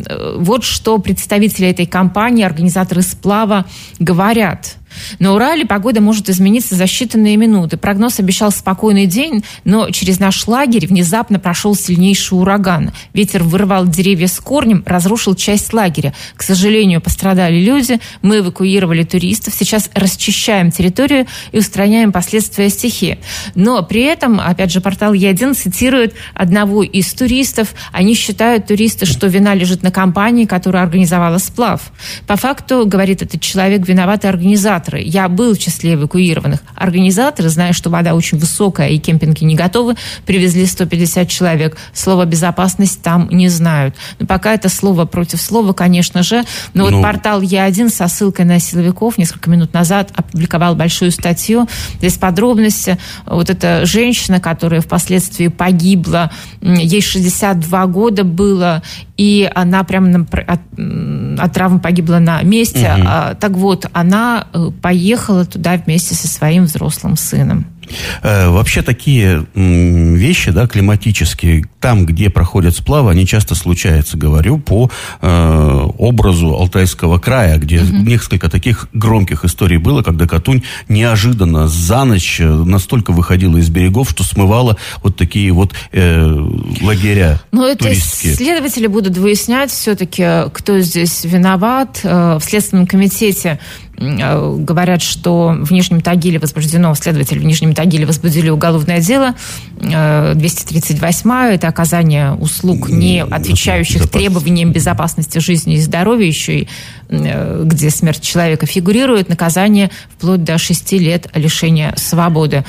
S10: вот что представители этой компании, организаторы сплава, говорят. На Урале погода может измениться за считанные минуты. Прогноз обещал спокойный день, но через наш лагерь внезапно прошел сильнейший ураган. Ветер вырвал деревья с корнем, разрушил часть лагеря. К сожалению, пострадали люди. Мы эвакуировали туристов. Сейчас расчищаем территорию и устраняем последствия стихии. Но при этом, опять же, портал Е один цитирует одного из туристов. Они считают, туристы, что вина лежит на компании, которая организовала сплав. По факту, говорит этот человек, виноваты организаторы. Я был в числе эвакуированных. Организаторы, зная, что вода очень высокая и кемпинги не готовы, привезли сто пятьдесят человек. Слово «безопасность» там не знают. Но пока это слово против слова, конечно же. Но вот ну... портал Е один со ссылкой на силовиков несколько минут назад опубликовал большую статью. Здесь подробности. Вот эта женщина, которая впоследствии погибла, ей шестьдесят два года было, и она прямо от, от травм погибла на месте. Угу. А, так вот, она поехала туда вместе со своим взрослым сыном.
S9: Вообще такие вещи, да, климатические, там, где проходят сплавы, они часто случаются. Говорю по э, образу Алтайского края, где mm-hmm. несколько таких громких историй было, когда Катунь неожиданно за ночь настолько выходила из берегов, что смывала вот такие вот э, лагеря
S10: Но это
S9: туристские.
S10: Следователи будут выяснять все-таки, кто здесь виноват. В Следственном комитете говорят, что в Нижнем Тагиле возбуждено, следователи в Нижнем Тагиле возбудили уголовное дело. двести тридцать восьмая, это оказание услуг, не отвечающих требованиям безопасности жизни и здоровья, еще и где смерть человека фигурирует, наказание вплоть до шести лет лишения свободы.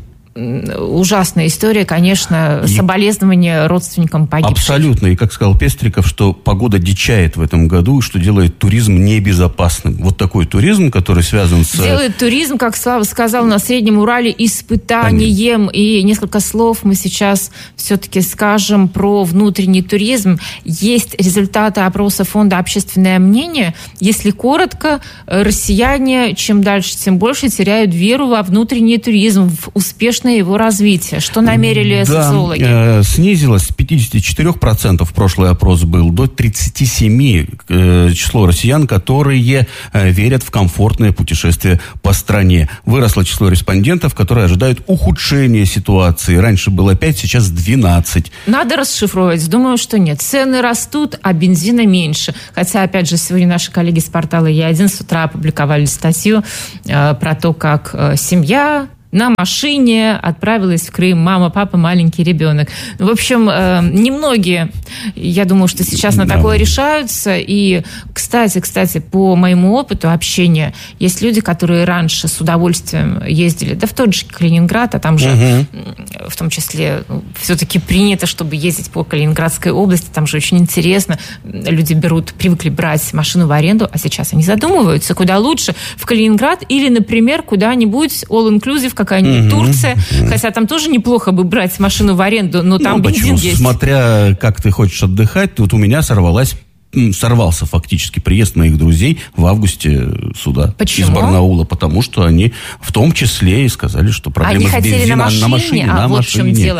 S10: Ужасная история, конечно, и соболезнования родственникам погибших.
S9: Абсолютно. И, как сказал Пестриков, что погода дичает в этом году, что делает туризм небезопасным. Вот такой туризм, который связан с...
S10: Делает туризм, как Слава сказал, на Среднем Урале испытанием. Конечно. И несколько слов мы сейчас все-таки скажем про внутренний туризм. Есть результаты опроса Фонда «Общественное мнение». Если коротко, россияне чем дальше, тем больше теряют веру во внутренний туризм, в успешный его развитие. Что намерили
S9: да,
S10: социологи?
S9: Э, снизилось с пятьдесят четыре процентов, прошлый опрос был, до тридцать семь процентов э, число россиян, которые э, верят в комфортное путешествие по стране. Выросло число респондентов, которые ожидают ухудшения ситуации. Раньше было пять, сейчас двенадцать.
S10: Надо расшифровать. Думаю, что нет. Цены растут, а бензина меньше. Хотя, опять же, сегодня наши коллеги с портала Е один с утра опубликовали статью э, про то, как э, семья на машине отправилась в Крым. Мама, папа, маленький ребенок. В общем, э, немногие, я думаю, что сейчас на такое решаются. И, кстати, кстати, по моему опыту общения, есть люди, которые раньше с удовольствием ездили, да в тот же Калининград, а там же угу. в том числе ну, все-таки принято, чтобы ездить по Калининградской области, там же очень интересно. Люди берут, привыкли брать машину в аренду, а сейчас они задумываются, куда лучше, в Калининград или, например, куда-нибудь all-inclusive, какая-нибудь угу. Турция, угу. хотя там тоже неплохо бы брать машину в аренду, но там ну, бензин почему? Есть.
S9: Смотря как ты хочешь отдыхать, тут у меня сорвалась сорвался фактически приезд моих друзей в августе сюда.
S10: Почему?
S9: Из Барнаула, потому что они в том числе и сказали, что проблема
S10: они
S9: с бензином
S10: на машине,
S9: на машине.
S10: А
S9: на
S10: вот
S9: машине.
S10: в чем дело.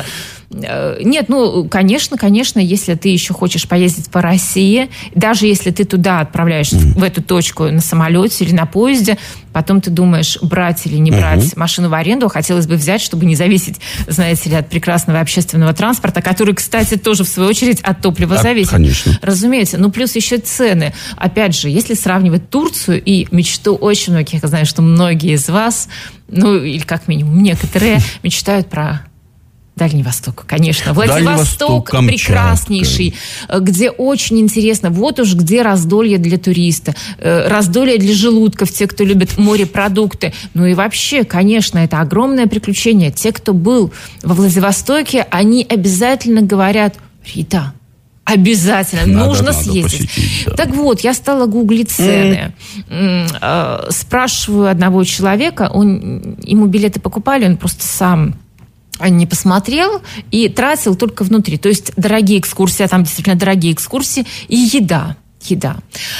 S10: Нет, ну, конечно, конечно, если ты еще хочешь поездить по России, даже если ты туда отправляешься, mm. в эту точку на самолете или на поезде, потом ты думаешь, брать или не брать uh-huh. машину в аренду, хотелось бы взять, чтобы не зависеть, знаете ли, от прекрасного общественного транспорта, который, кстати, тоже, в свою очередь, от топлива а, зависит.
S9: Конечно.
S10: Разумеется. Ну, плюс еще цены. Опять же, если сравнивать Турцию и мечту очень многих, я знаю, что многие из вас, ну, или как минимум некоторые, мечтают про... Дальний Восток, конечно. Владивосток прекраснейший, где очень интересно. Вот уж где раздолье для туриста, раздолье для желудков, те, кто любит морепродукты. Ну и вообще, конечно, это огромное приключение. Те, кто был во Владивостоке, они обязательно говорят: Рита, обязательно, надо, нужно надо съездить. Посетить, да. Так вот, я стала гуглить цены. Mm. Спрашиваю одного человека, он, ему билеты покупали, он просто сам... не посмотрел и тратил только внутри. То есть дорогие экскурсии, а там действительно дорогие экскурсии, и еда. Еда.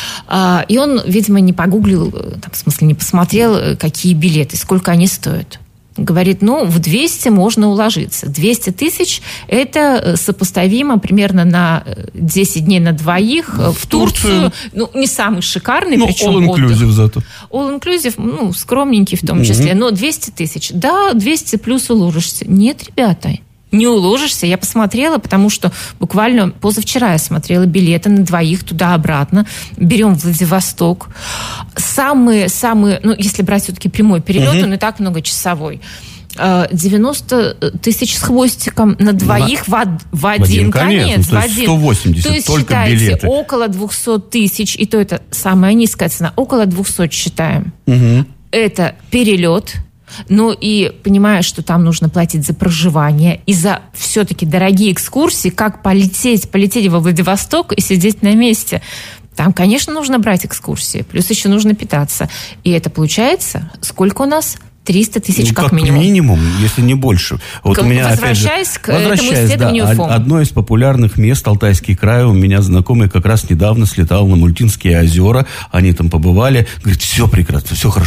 S10: И он, видимо, не погуглил, там, в смысле, не посмотрел, какие билеты, сколько они стоят. Говорит, ну, в двести можно уложиться. двести тысяч – это сопоставимо примерно на десять дней на двоих в, в Турцию. Турцию. Ну, не самый шикарный,
S9: ну,
S10: причем
S9: all-inclusive зато.
S10: All-inclusive, ну, скромненький в том числе, mm-hmm. но двести тысяч. Да, двести плюс уложишься. Нет, ребята, не уложишься. Я посмотрела, потому что буквально позавчера я смотрела билеты на двоих туда-обратно. Берем Владивосток. Самые-самые, ну, если брать все-таки прямой перелет, угу. он и так многочасовой. девяносто тысяч с хвостиком на двоих на... в, в один, один конец. конец
S9: в один. сто восемьдесят
S10: то есть,
S9: только
S10: считайте,
S9: билеты.
S10: Около двести тысяч, и то это самая низкая цена, около двести считаем.
S9: Угу.
S10: Это перелет. Ну и понимаешь, что там нужно платить за проживание и за все-таки дорогие экскурсии, как полететь, полететь во Владивосток и сидеть на месте. Там, конечно, нужно брать экскурсии, плюс еще нужно питаться. И это получается, сколько у нас? триста тысяч, ну, как,
S9: как
S10: минимум.
S9: минимум, если не больше. Вот
S10: к,
S9: у меня,
S10: возвращаясь
S9: же,
S10: к возвращаясь, этому исследованию
S9: да,
S10: ФОМ.
S9: Одно из популярных мест, Алтайский край, у меня знакомый как раз недавно слетал на Мультинские озера, они там побывали, говорит, все прекрасно, все хорошо.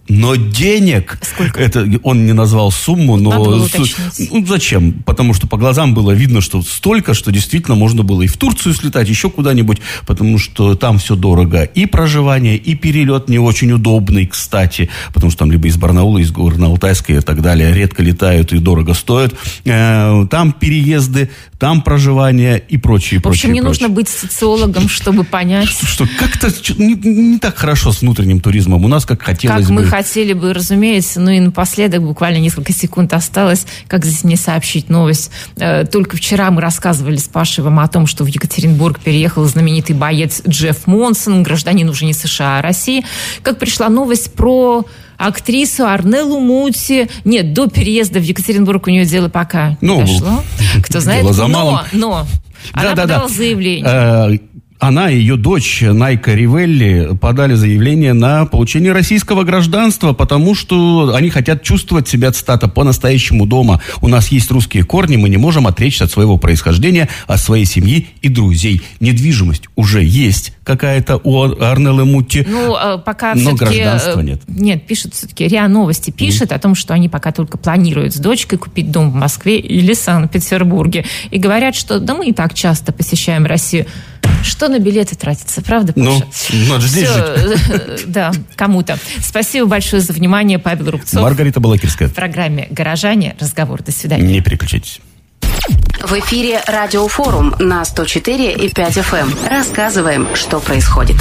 S9: Но денег,
S10: Сколько?
S9: Это он не назвал сумму, но...
S10: Надо было уточнить.
S9: Ну, зачем? Потому что по глазам было видно, что столько, что действительно можно было и в Турцию слетать, еще куда-нибудь, потому что там все дорого. И проживание, и перелет не очень удобный, кстати, потому что там либо из Барнаула, из Горно-Алтайска и так далее редко летают и дорого стоят. Там переезды, там проживание и прочее, прочее.
S10: В общем, не
S9: прочее.
S10: нужно быть социологом, чтобы понять...
S9: Что, что как-то не, не так хорошо с внутренним туризмом у нас, как хотелось
S10: как
S9: бы.
S10: мы хотели бы, разумеется. Ну и напоследок, буквально несколько секунд осталось, как здесь мне сообщить новость. Только вчера мы рассказывали с Пашей вам о том, что в Екатеринбург переехал знаменитый боец Джефф Монсон, гражданин уже не США, а России. Как пришла новость про актрису Арнеллу Мути. Нет, до переезда в Екатеринбург у нее дело пока
S9: ну,
S10: не дошло. Кто знает,
S9: дело за
S10: но,
S9: малым.
S10: но она
S9: да,
S10: подала
S9: да,
S10: заявление.
S9: Э, Она и ее дочь Найка Ривелли подали заявление на получение российского гражданства, потому что они хотят чувствовать себя, цитата, по-настоящему дома. У нас есть русские корни, мы не можем отречься от своего происхождения, от своей семьи и друзей. Недвижимость уже есть какая-то у Арнеллы Мути,
S10: ну, пока
S9: но
S10: все-таки,
S9: гражданства нет.
S10: Нет, пишут все-таки, РИА Новости пишет mm. о том, что они пока только планируют с дочкой купить дом в Москве или Санкт-Петербурге. И говорят, что да мы и так часто посещаем Россию. Что на билеты тратится, правда, Паша?
S9: Ну, надо же здесь
S10: жить. Да, кому-то. Спасибо большое за внимание, Павел Рубцов.
S9: Маргарита Балакирская.
S10: В программе «Горожане». Разговор. До свидания.
S9: Не переключайтесь.
S11: В эфире Радиофорум на сто четыре и пять эф эм. Рассказываем, что происходит.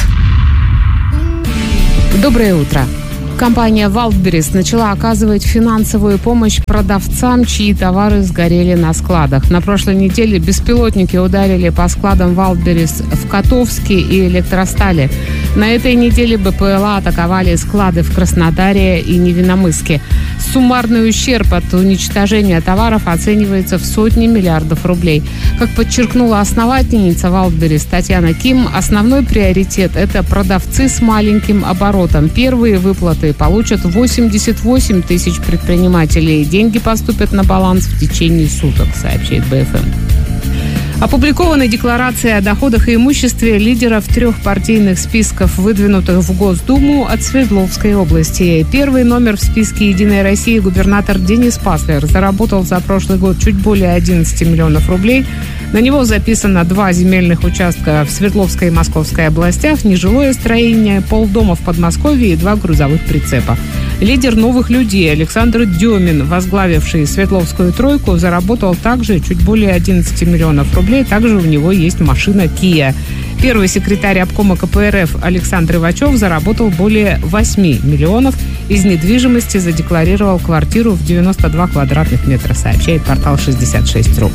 S12: Доброе утро. Компания Wildberries начала оказывать финансовую помощь продавцам, чьи товары сгорели на складах. На прошлой неделе беспилотники ударили по складам Wildberries в Котовске и Электростале. На этой неделе БПЛА атаковали склады в Краснодаре и Невинномысске. Суммарный ущерб от уничтожения товаров оценивается в сотни миллиардов рублей. Как подчеркнула основательница Wildberries Татьяна Ким, основной приоритет – это продавцы с маленьким оборотом. Первые выплаты получат восемьдесят восемь тысяч предпринимателей. Деньги поступят на баланс в течение суток, сообщает Бэ Эф Эм. Опубликованы декларации о доходах и имуществе лидеров трех партийных списков, выдвинутых в Госдуму от Свердловской области. Первый номер в списке «Единой России» губернатор Денис Паслер заработал за прошлый год чуть более одиннадцать миллионов рублей. На него записано два земельных участка в Свердловской и Московской областях, нежилое строение, полдома в Подмосковье и два грузовых прицепа. Лидер «Новых людей» Александр Демин, возглавивший Свердловскую тройку, заработал также чуть более одиннадцать миллионов рублей. Также у него есть машина Kia. Первый секретарь обкома Ка Пэ Эр Эф Александр Ивачев заработал более восемь миллионов. Из недвижимости задекларировал квартиру в девяносто два квадратных метра, сообщает портал шестьдесят шесть точка ру.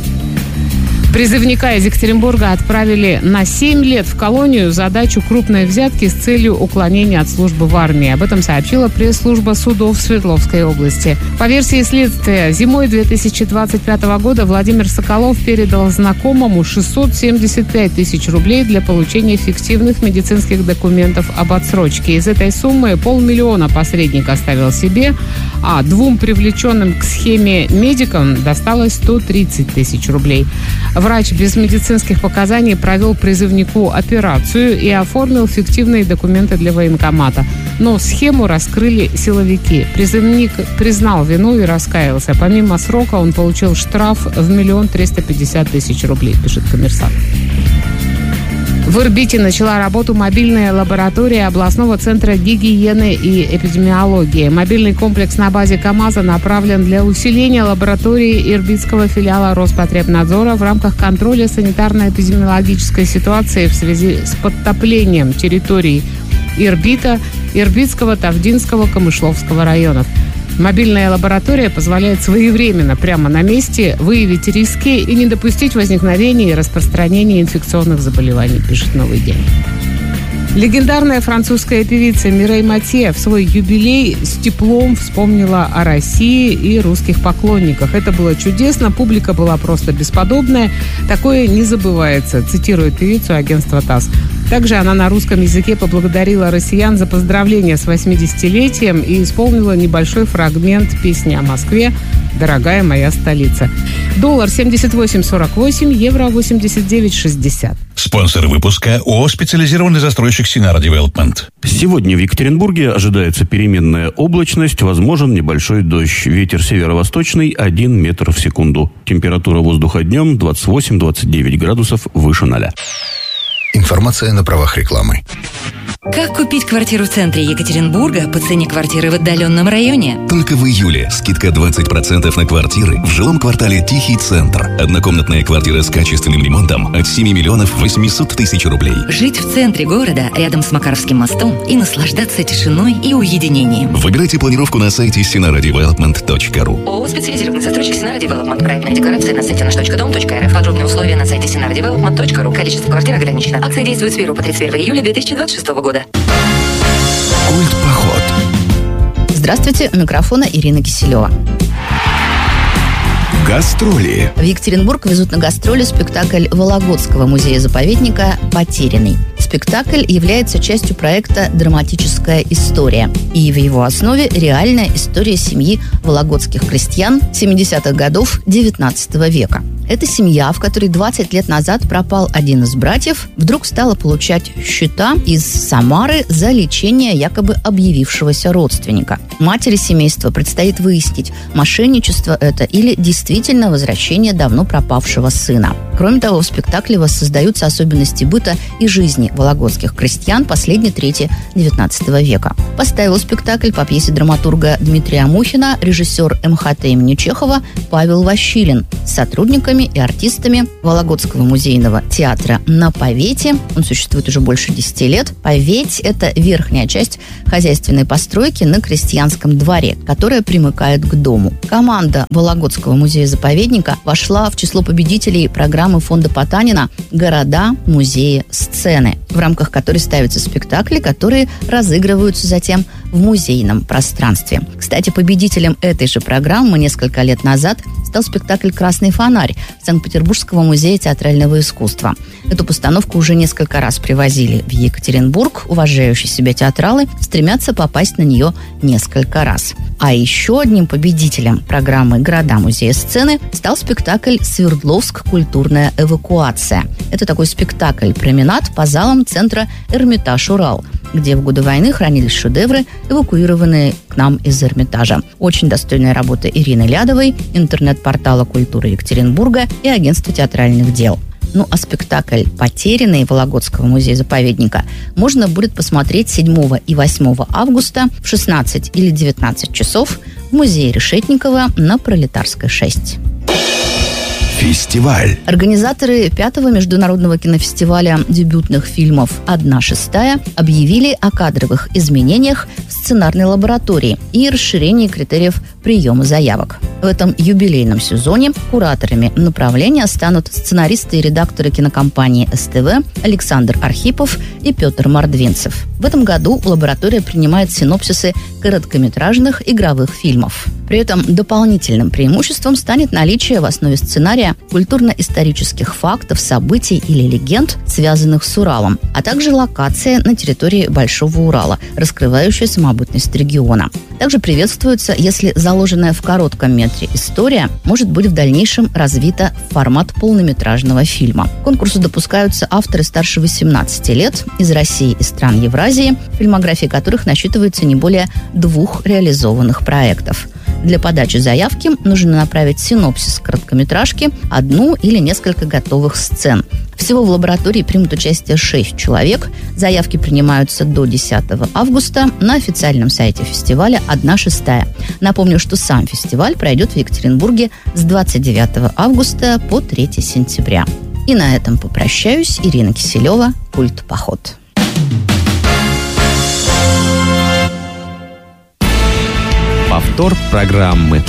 S12: Призывника из Екатеринбурга отправили на семь лет в колонию за дачу крупной взятки с целью уклонения от службы в армии. Об этом сообщила пресс-служба судов Свердловской области. По версии следствия, зимой две тысячи двадцать пятого года Владимир Соколов передал знакомому шестьсот семьдесят пять тысяч рублей для получения фиктивных медицинских документов об отсрочке. Из этой суммы полмиллиона посредник оставил себе, а двум привлеченным к схеме медикам досталось сто тридцать тысяч рублей. Врач без медицинских показаний провел призывнику операцию и оформил фиктивные документы для военкомата. Но схему раскрыли силовики. Призывник признал вину и раскаялся. Помимо срока он получил штраф в миллион триста пятьдесят тысяч рублей, пишет «Коммерсант». В Ирбите начала работу мобильная лаборатория областного центра гигиены и эпидемиологии. Мобильный комплекс на базе КАМАЗа направлен для усиления лаборатории ирбитского филиала Роспотребнадзора в рамках контроля санитарно-эпидемиологической ситуации в связи с подтоплением территорий Ирбита, Ирбитского, Тавдинского, Камышловского районов. Мобильная лаборатория позволяет своевременно, прямо на месте, выявить риски и не допустить возникновения и распространения инфекционных заболеваний, пишет «Новый день». Легендарная французская певица Мирей Матье в свой юбилей с теплом вспомнила о России и русских поклонниках. Это было чудесно, публика была просто бесподобная. Такое не забывается, цитирует певицу агентство ТАСС. Также она на русском языке поблагодарила россиян за поздравления с восьмидесятилетием и исполнила небольшой фрагмент песни о Москве «Дорогая моя столица». Доллар семьдесят восемь сорок восемь, евро восемьдесят девять шестьдесят.
S13: Спонсор выпуска ООО «Специализированный застройщик Синара Девелопмент».
S9: Сегодня в Екатеринбурге ожидается переменная облачность, возможен небольшой дождь. Ветер северо-восточный один метр в секунду. Температура воздуха днем двадцать восемь - двадцать девять градусов выше ноля.
S5: Информация на правах рекламы.
S14: Как купить квартиру в центре Екатеринбурга по цене квартиры в отдаленном районе?
S3: Только в июле скидка двадцать процентов на квартиры в жилом квартале «Тихий центр». Однокомнатная квартира с качественным ремонтом от семь миллионов восемьсот тысяч рублей.
S14: Жить в центре города, рядом с Макаровским мостом, и наслаждаться тишиной и уединением.
S3: Выбирайте планировку на сайте синара девелопмент точка ру.
S14: ООО «Специализированный застройщик Синара Девелопмент». Проектная декларация на сайте наш точка дом точка эр эф. Подробные условия на сайте синара девелопмент точка ру. Количество квартир ограничено. Акция действует с первого по тридцать первое июля две тысячи двадцать шестого года.
S3: Культпоход.
S15: Здравствуйте, у микрофона Ирина Киселева.
S3: Гастроли.
S15: В Екатеринбург везут на гастроли спектакль Вологодского музея-заповедника «Потерянный». Спектакль является частью проекта «Драматическая история». И в его основе реальная история семьи вологодских крестьян семидесятых годов девятнадцатого века. Эта семья, в которой двадцать лет назад пропал один из братьев, вдруг стала получать счета из Самары за лечение якобы объявившегося родственника. Матери семейства предстоит выяснить, мошенничество это или действительно возвращение давно пропавшего сына. Кроме того, в спектакле воссоздаются особенности быта и жизни вологодских крестьян последней трети девятнадцатого века. Поставил спектакль по пьесе драматурга Дмитрия Мухина режиссер эм ха тэ имени Чехова Павел Ващилин с сотрудниками и артистами Вологодского музейного театра на Повете. Он существует уже больше десяти лет. Поветь – это верхняя часть хозяйственной постройки на крестьянском дворе, которая примыкает к дому. Команда Вологодского музея-заповедника вошла в число победителей программы фонда Потанина «Города, музеи, сцены», в рамках которой ставятся спектакли, которые разыгрываются затем в музейном пространстве. Кстати, победителем этой же программы несколько лет назад стал спектакль «Красный фонарь» Санкт-Петербургского музея театрального искусства. Эту постановку уже несколько раз привозили в Екатеринбург. Уважающие себя театралы стремятся попасть на нее несколько раз. А еще одним победителем программы «Города, музеи, сцены» стал спектакль «Свердловск. Культурная эвакуация». Это такой спектакль-променад по залам центра «Эрмитаж Урал», где в годы войны хранились шедевры, эвакуированные к нам из Эрмитажа. Очень достойная работа Ирины Лядовой, интернет-портала «Культура Екатеринбурга» и агентства театральных дел. Ну а спектакль «Потерянный» Вологодского музея-заповедника можно будет посмотреть седьмого и восьмого августа в шестнадцать или девятнадцать часов в музее Решетникова на Пролетарской шесть.
S3: Фестиваль.
S15: Организаторы пятого международного кинофестиваля дебютных фильмов «Одна шестая» объявили о кадровых изменениях в сценарной лаборатории и расширении критериев приема заявок. В этом юбилейном сезоне кураторами направления станут сценаристы и редакторы кинокомпании эс тэ вэ Александр Архипов и Петр Мордвинцев. В этом году лаборатория принимает синопсисы короткометражных игровых фильмов. При этом дополнительным преимуществом станет наличие в основе сценария культурно-исторических фактов, событий или легенд, связанных с Уралом, а также локация на территории Большого Урала, раскрывающая самобытность региона. Также приветствуется, если заложенная в коротком метре история может быть в дальнейшем развита в формат полнометражного фильма. К конкурсу допускаются авторы старше восемнадцати лет из России и стран Евразии, фильмография которых насчитывается не более двух реализованных проектов. Для подачи заявки нужно направить синопсис короткометражки, одну или несколько готовых сцен. Всего в лаборатории примут участие шесть человек. Заявки принимаются до десятого августа на официальном сайте фестиваля «Одна шестая». Напомню, что сам фестиваль пройдет в Екатеринбурге с двадцать девятого августа по третьего сентября. И на этом попрощаюсь. Ирина Киселева, «Культпоход».
S16: Повтор программы.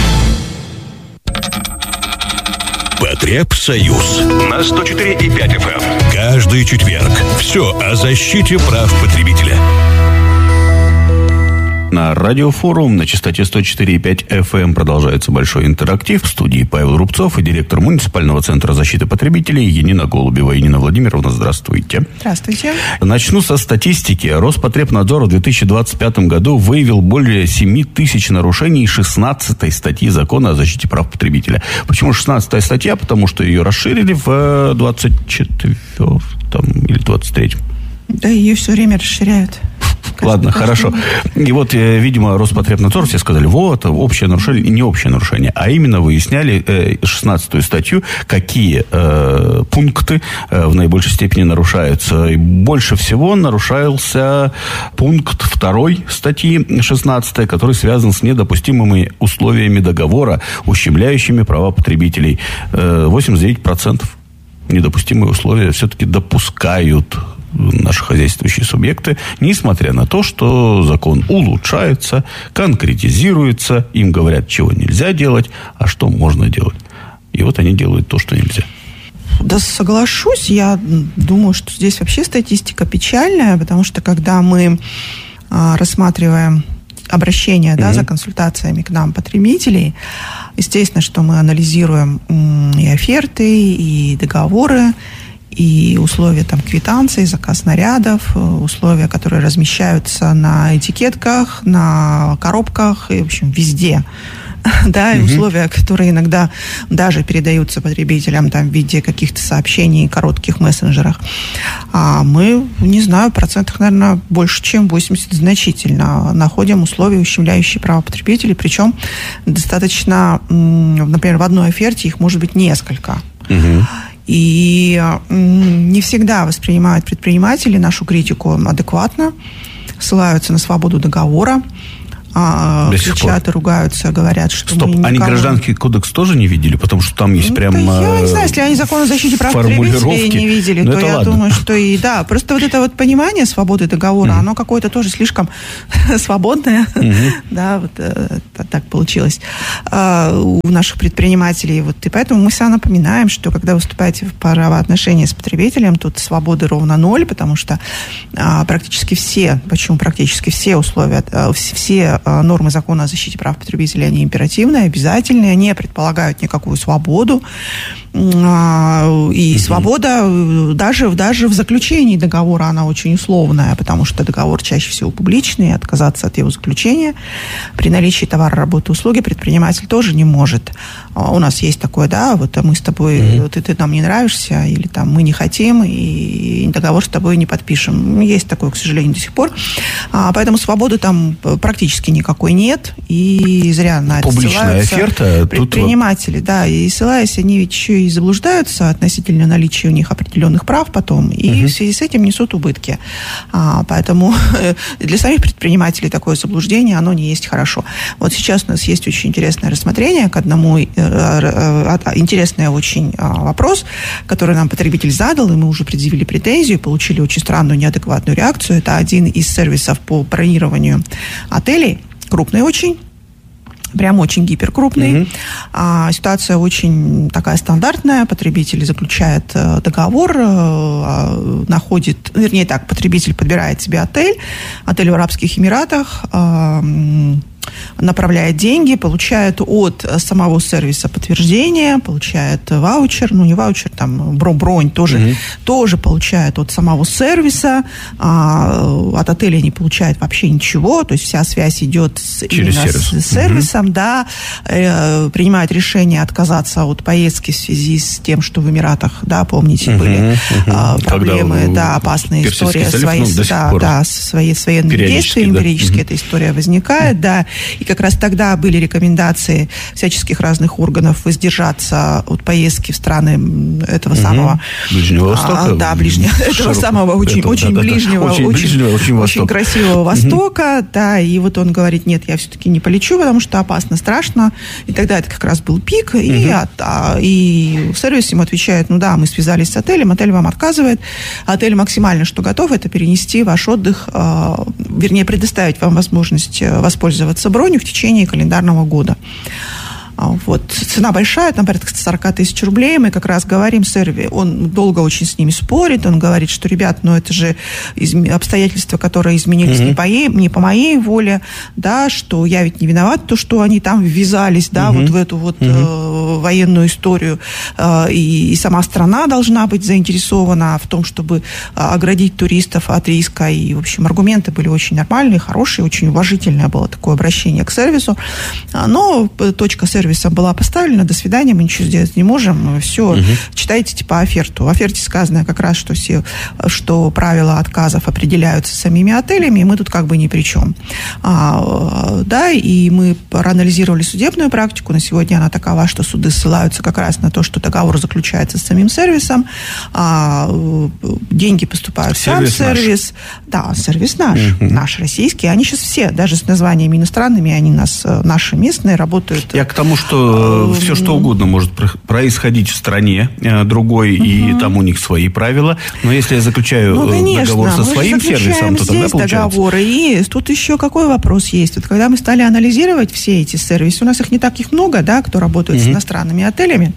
S13: Потребсоюз на сто четыре и пять эф эм. Каждый четверг. Все о защите прав потребителя.
S9: На радиофорум на частоте сто четыре и пять эф эм продолжается большой интерактив. В студии Павел Рубцов и директор муниципального центра защиты потребителей Янина Голубева. Янина Владимировна, здравствуйте.
S17: Здравствуйте.
S9: Начну со статистики. Роспотребнадзор в две тысячи двадцать пятом году выявил более семь тысяч нарушений шестнадцатой статьи закона о защите прав потребителя. Почему шестнадцатая статья? Потому что ее расширили в двадцать четвёртом или двадцать третьем.
S17: Да, ее все время расширяют.
S9: Ладно, хорошо. И вот, видимо, Роспотребнадзор все сказали, вот, общее нарушение, не общее нарушение, а именно выясняли шестнадцатую статью, какие э, пункты э, в наибольшей степени нарушаются. И больше всего нарушался пункт второй статьи шестнадцатой, который связан с недопустимыми условиями договора, ущемляющими права потребителей. Э, восемьдесят девять процентов недопустимые условия все-таки допускают наши хозяйствующие субъекты, несмотря на то, что закон улучшается, конкретизируется, им говорят, чего нельзя делать, а что можно делать. И вот они делают то, что нельзя.
S17: Да, соглашусь. Я думаю, что здесь вообще статистика печальная, потому что когда мы а, рассматриваем обращения, mm-hmm. да, за консультациями к нам потребителей, естественно, что мы анализируем м, и оферты, и договоры, и условия там квитанций, заказ нарядов, условия, которые размещаются на этикетках, на коробках и, в общем, везде. Да, и угу. условия, которые иногда даже передаются потребителям там, в виде каких-то сообщений, коротких мессенджерах. А мы, не знаю, в процентах, наверное, больше, чем восемьдесят значительно находим условия, ущемляющие права потребителей, причем достаточно, например, в одной оферте их может быть несколько. Угу. И не всегда воспринимают предприниматели нашу критику адекватно, ссылаются на свободу договора, кричат и ругаются, говорят, что
S9: Стоп,
S17: мы никому...
S9: они гражданский кодекс тоже не видели? Потому что там есть
S17: ну,
S9: прям
S17: я не знаю, если они закон о защите прав потребителей не видели, ну, то я ладно. думаю, что и да. Просто вот это вот понимание свободы договора, mm-hmm. оно какое-то тоже слишком свободное. Mm-hmm. Да, вот э, так получилось э, у наших предпринимателей. Вот, и поэтому мы всегда напоминаем, что когда выступаете в правоотношении с потребителем, тут свободы ровно ноль, потому что э, практически все, почему практически все условия, э, все нормы закона о защите прав потребителей, они императивные, обязательные, не предполагают никакую свободу. И mm-hmm. свобода даже, даже в заключении договора, она очень условная, потому что договор чаще всего публичный, и отказаться от его заключения при наличии товара, работы, услуги предприниматель тоже не может. У нас есть такое, да, вот мы с тобой, mm-hmm. ты, ты нам не нравишься, или там мы не хотим, и договор с тобой не подпишем. Есть такое, к сожалению, до сих пор. Поэтому свободы там практически никакой нет, и зря на это
S9: публичная
S17: ссылаются
S9: оферта,
S17: предприниматели, тут... да, и ссылаясь, они ведь еще и заблуждаются относительно наличия у них определенных прав потом, и uh-huh. в связи с этим несут убытки. А, поэтому для самих предпринимателей такое заблуждение, оно не есть хорошо. Вот сейчас у нас есть очень интересное рассмотрение к одному, э, э, э, интересный очень э, вопрос, который нам потребитель задал, и мы уже предъявили претензию, получили очень странную, неадекватную реакцию. Это один из сервисов по бронированию отелей, крупный очень, прям очень гиперкрупный. Mm-hmm. А, ситуация очень такая стандартная. Потребитель заключает э, договор, э, находит, вернее так, потребитель подбирает себе отель, отель в Арабских Эмиратах, э, направляет деньги, получает от самого сервиса подтверждение, получает ваучер, ну не ваучер, там бронь тоже, mm-hmm. тоже получает от самого сервиса, а, от отеля не получает вообще ничего, то есть вся связь идет с, именно сервис. с, с сервисом, mm-hmm. да, э, принимает решение отказаться от поездки в связи с тем, что в Эмиратах, да, помните, mm-hmm. были mm-hmm. э, проблемы, Когда да, опасные истории, свои, ну, да, да, свои, свои действия,
S9: да.
S17: эмпирически mm-hmm. эта история возникает, mm-hmm. да. И как раз тогда были рекомендации всяческих разных органов воздержаться от поездки в страны этого угу. самого...
S9: Ближнего Востока.
S17: А, да, ближнего, этого самого очень, этого, очень, да, ближнего, да, да. очень, очень, ближнего, очень, очень красивого угу. Востока. Да, и вот он говорит, нет, я все-таки не полечу, потому что опасно, страшно. И тогда это как раз был пик. Угу. И, от, а, и сервис ему отвечает, ну да, мы связались с отелем, отель вам отказывает. Отель максимально, что готов, это перенести ваш отдых, а, вернее, предоставить вам возможность воспользоваться бронью в течение календарного года. Вот. цена большая, там порядка сорок тысяч рублей, мы как раз говорим сервис, он долго очень с ними спорит, он говорит, что, ребят, ну это же обстоятельства, которые изменились mm-hmm. не, по ей, не по моей воле, да, что я ведь не виноват, то, что они там ввязались, да, mm-hmm. вот в эту вот mm-hmm. э, военную историю, э, и, и сама страна должна быть заинтересована в том, чтобы э, оградить туристов от риска, и, в общем, аргументы были очень нормальные, хорошие, очень уважительное было такое обращение к сервису, но точка сервиса была поставлена, до свидания, мы ничего сделать не можем, все, угу. читайте типа оферту. В оферте сказано как раз, что, все, что правила отказов определяются самими отелями, и мы тут как бы ни при чем. А, да, и мы проанализировали судебную практику, на сегодня она такова, что суды ссылаются как раз на то, что договор заключается с самим сервисом, а, деньги поступают сервис в сам сервис. Наш. Да, сервис наш, угу. наш российский, они сейчас все, даже с названиями иностранными, они нас, наши местные, работают.
S9: Я к тому, что все, что угодно может происходить в стране другой, угу. и там у них свои правила. Но если я заключаю ну, конечно, договор со своим сервисом, то тогда получается...
S17: договоры. И тут еще какой вопрос есть? Вот когда мы стали анализировать все эти сервисы, у нас их не так их много, да, кто работает угу. с иностранными отелями,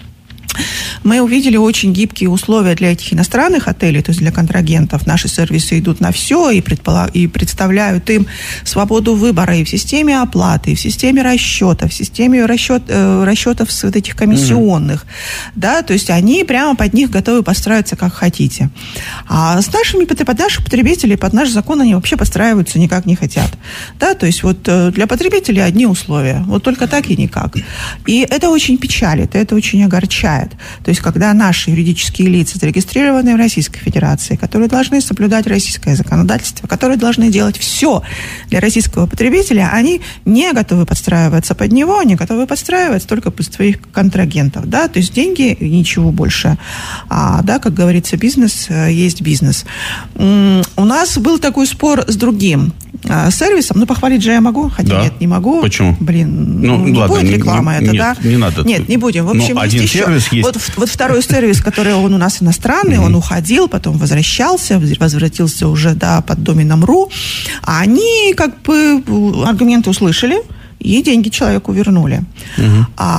S17: мы увидели очень гибкие условия для этих иностранных отелей, то есть для контрагентов. Наши сервисы идут на все и, предполаг... и представляют им свободу выбора и в системе оплаты, и в системе расчета, в системе расчет... расчетов с вот этих комиссионных. Mm-hmm. Да, то есть они прямо под них готовы подстраиваться как хотите. А с нашими, под наших потребителей, под наш закон они вообще подстраиваются никак не хотят. Да, то есть вот для потребителей одни условия. Вот только так и никак. И это очень печалит, это очень огорчает. То есть, когда наши юридические лица, зарегистрированные в Российской Федерации, которые должны соблюдать российское законодательство, которые должны делать все для российского потребителя, они не готовы подстраиваться под него, они готовы подстраиваться только под своих контрагентов. Да? То есть, деньги и ничего больше. А, да, как говорится, бизнес есть бизнес. У нас был такой спор с другим сервисом, ну, похвалить же я могу, хотя да. нет, не могу.
S9: Почему?
S17: Блин, ну, ну не
S9: ладно,
S17: будет реклама
S9: не,
S17: это,
S9: нет,
S17: да?
S9: не надо.
S17: Нет, не будем. В общем,
S9: ну, один
S17: есть
S9: сервис
S17: еще.
S9: есть.
S17: Вот, вот второй сервис, который он у нас иностранный, он уходил, потом возвращался, возвратился уже, да, под доменом ру. А они, как бы, аргументы услышали, и деньги человеку вернули. Угу. А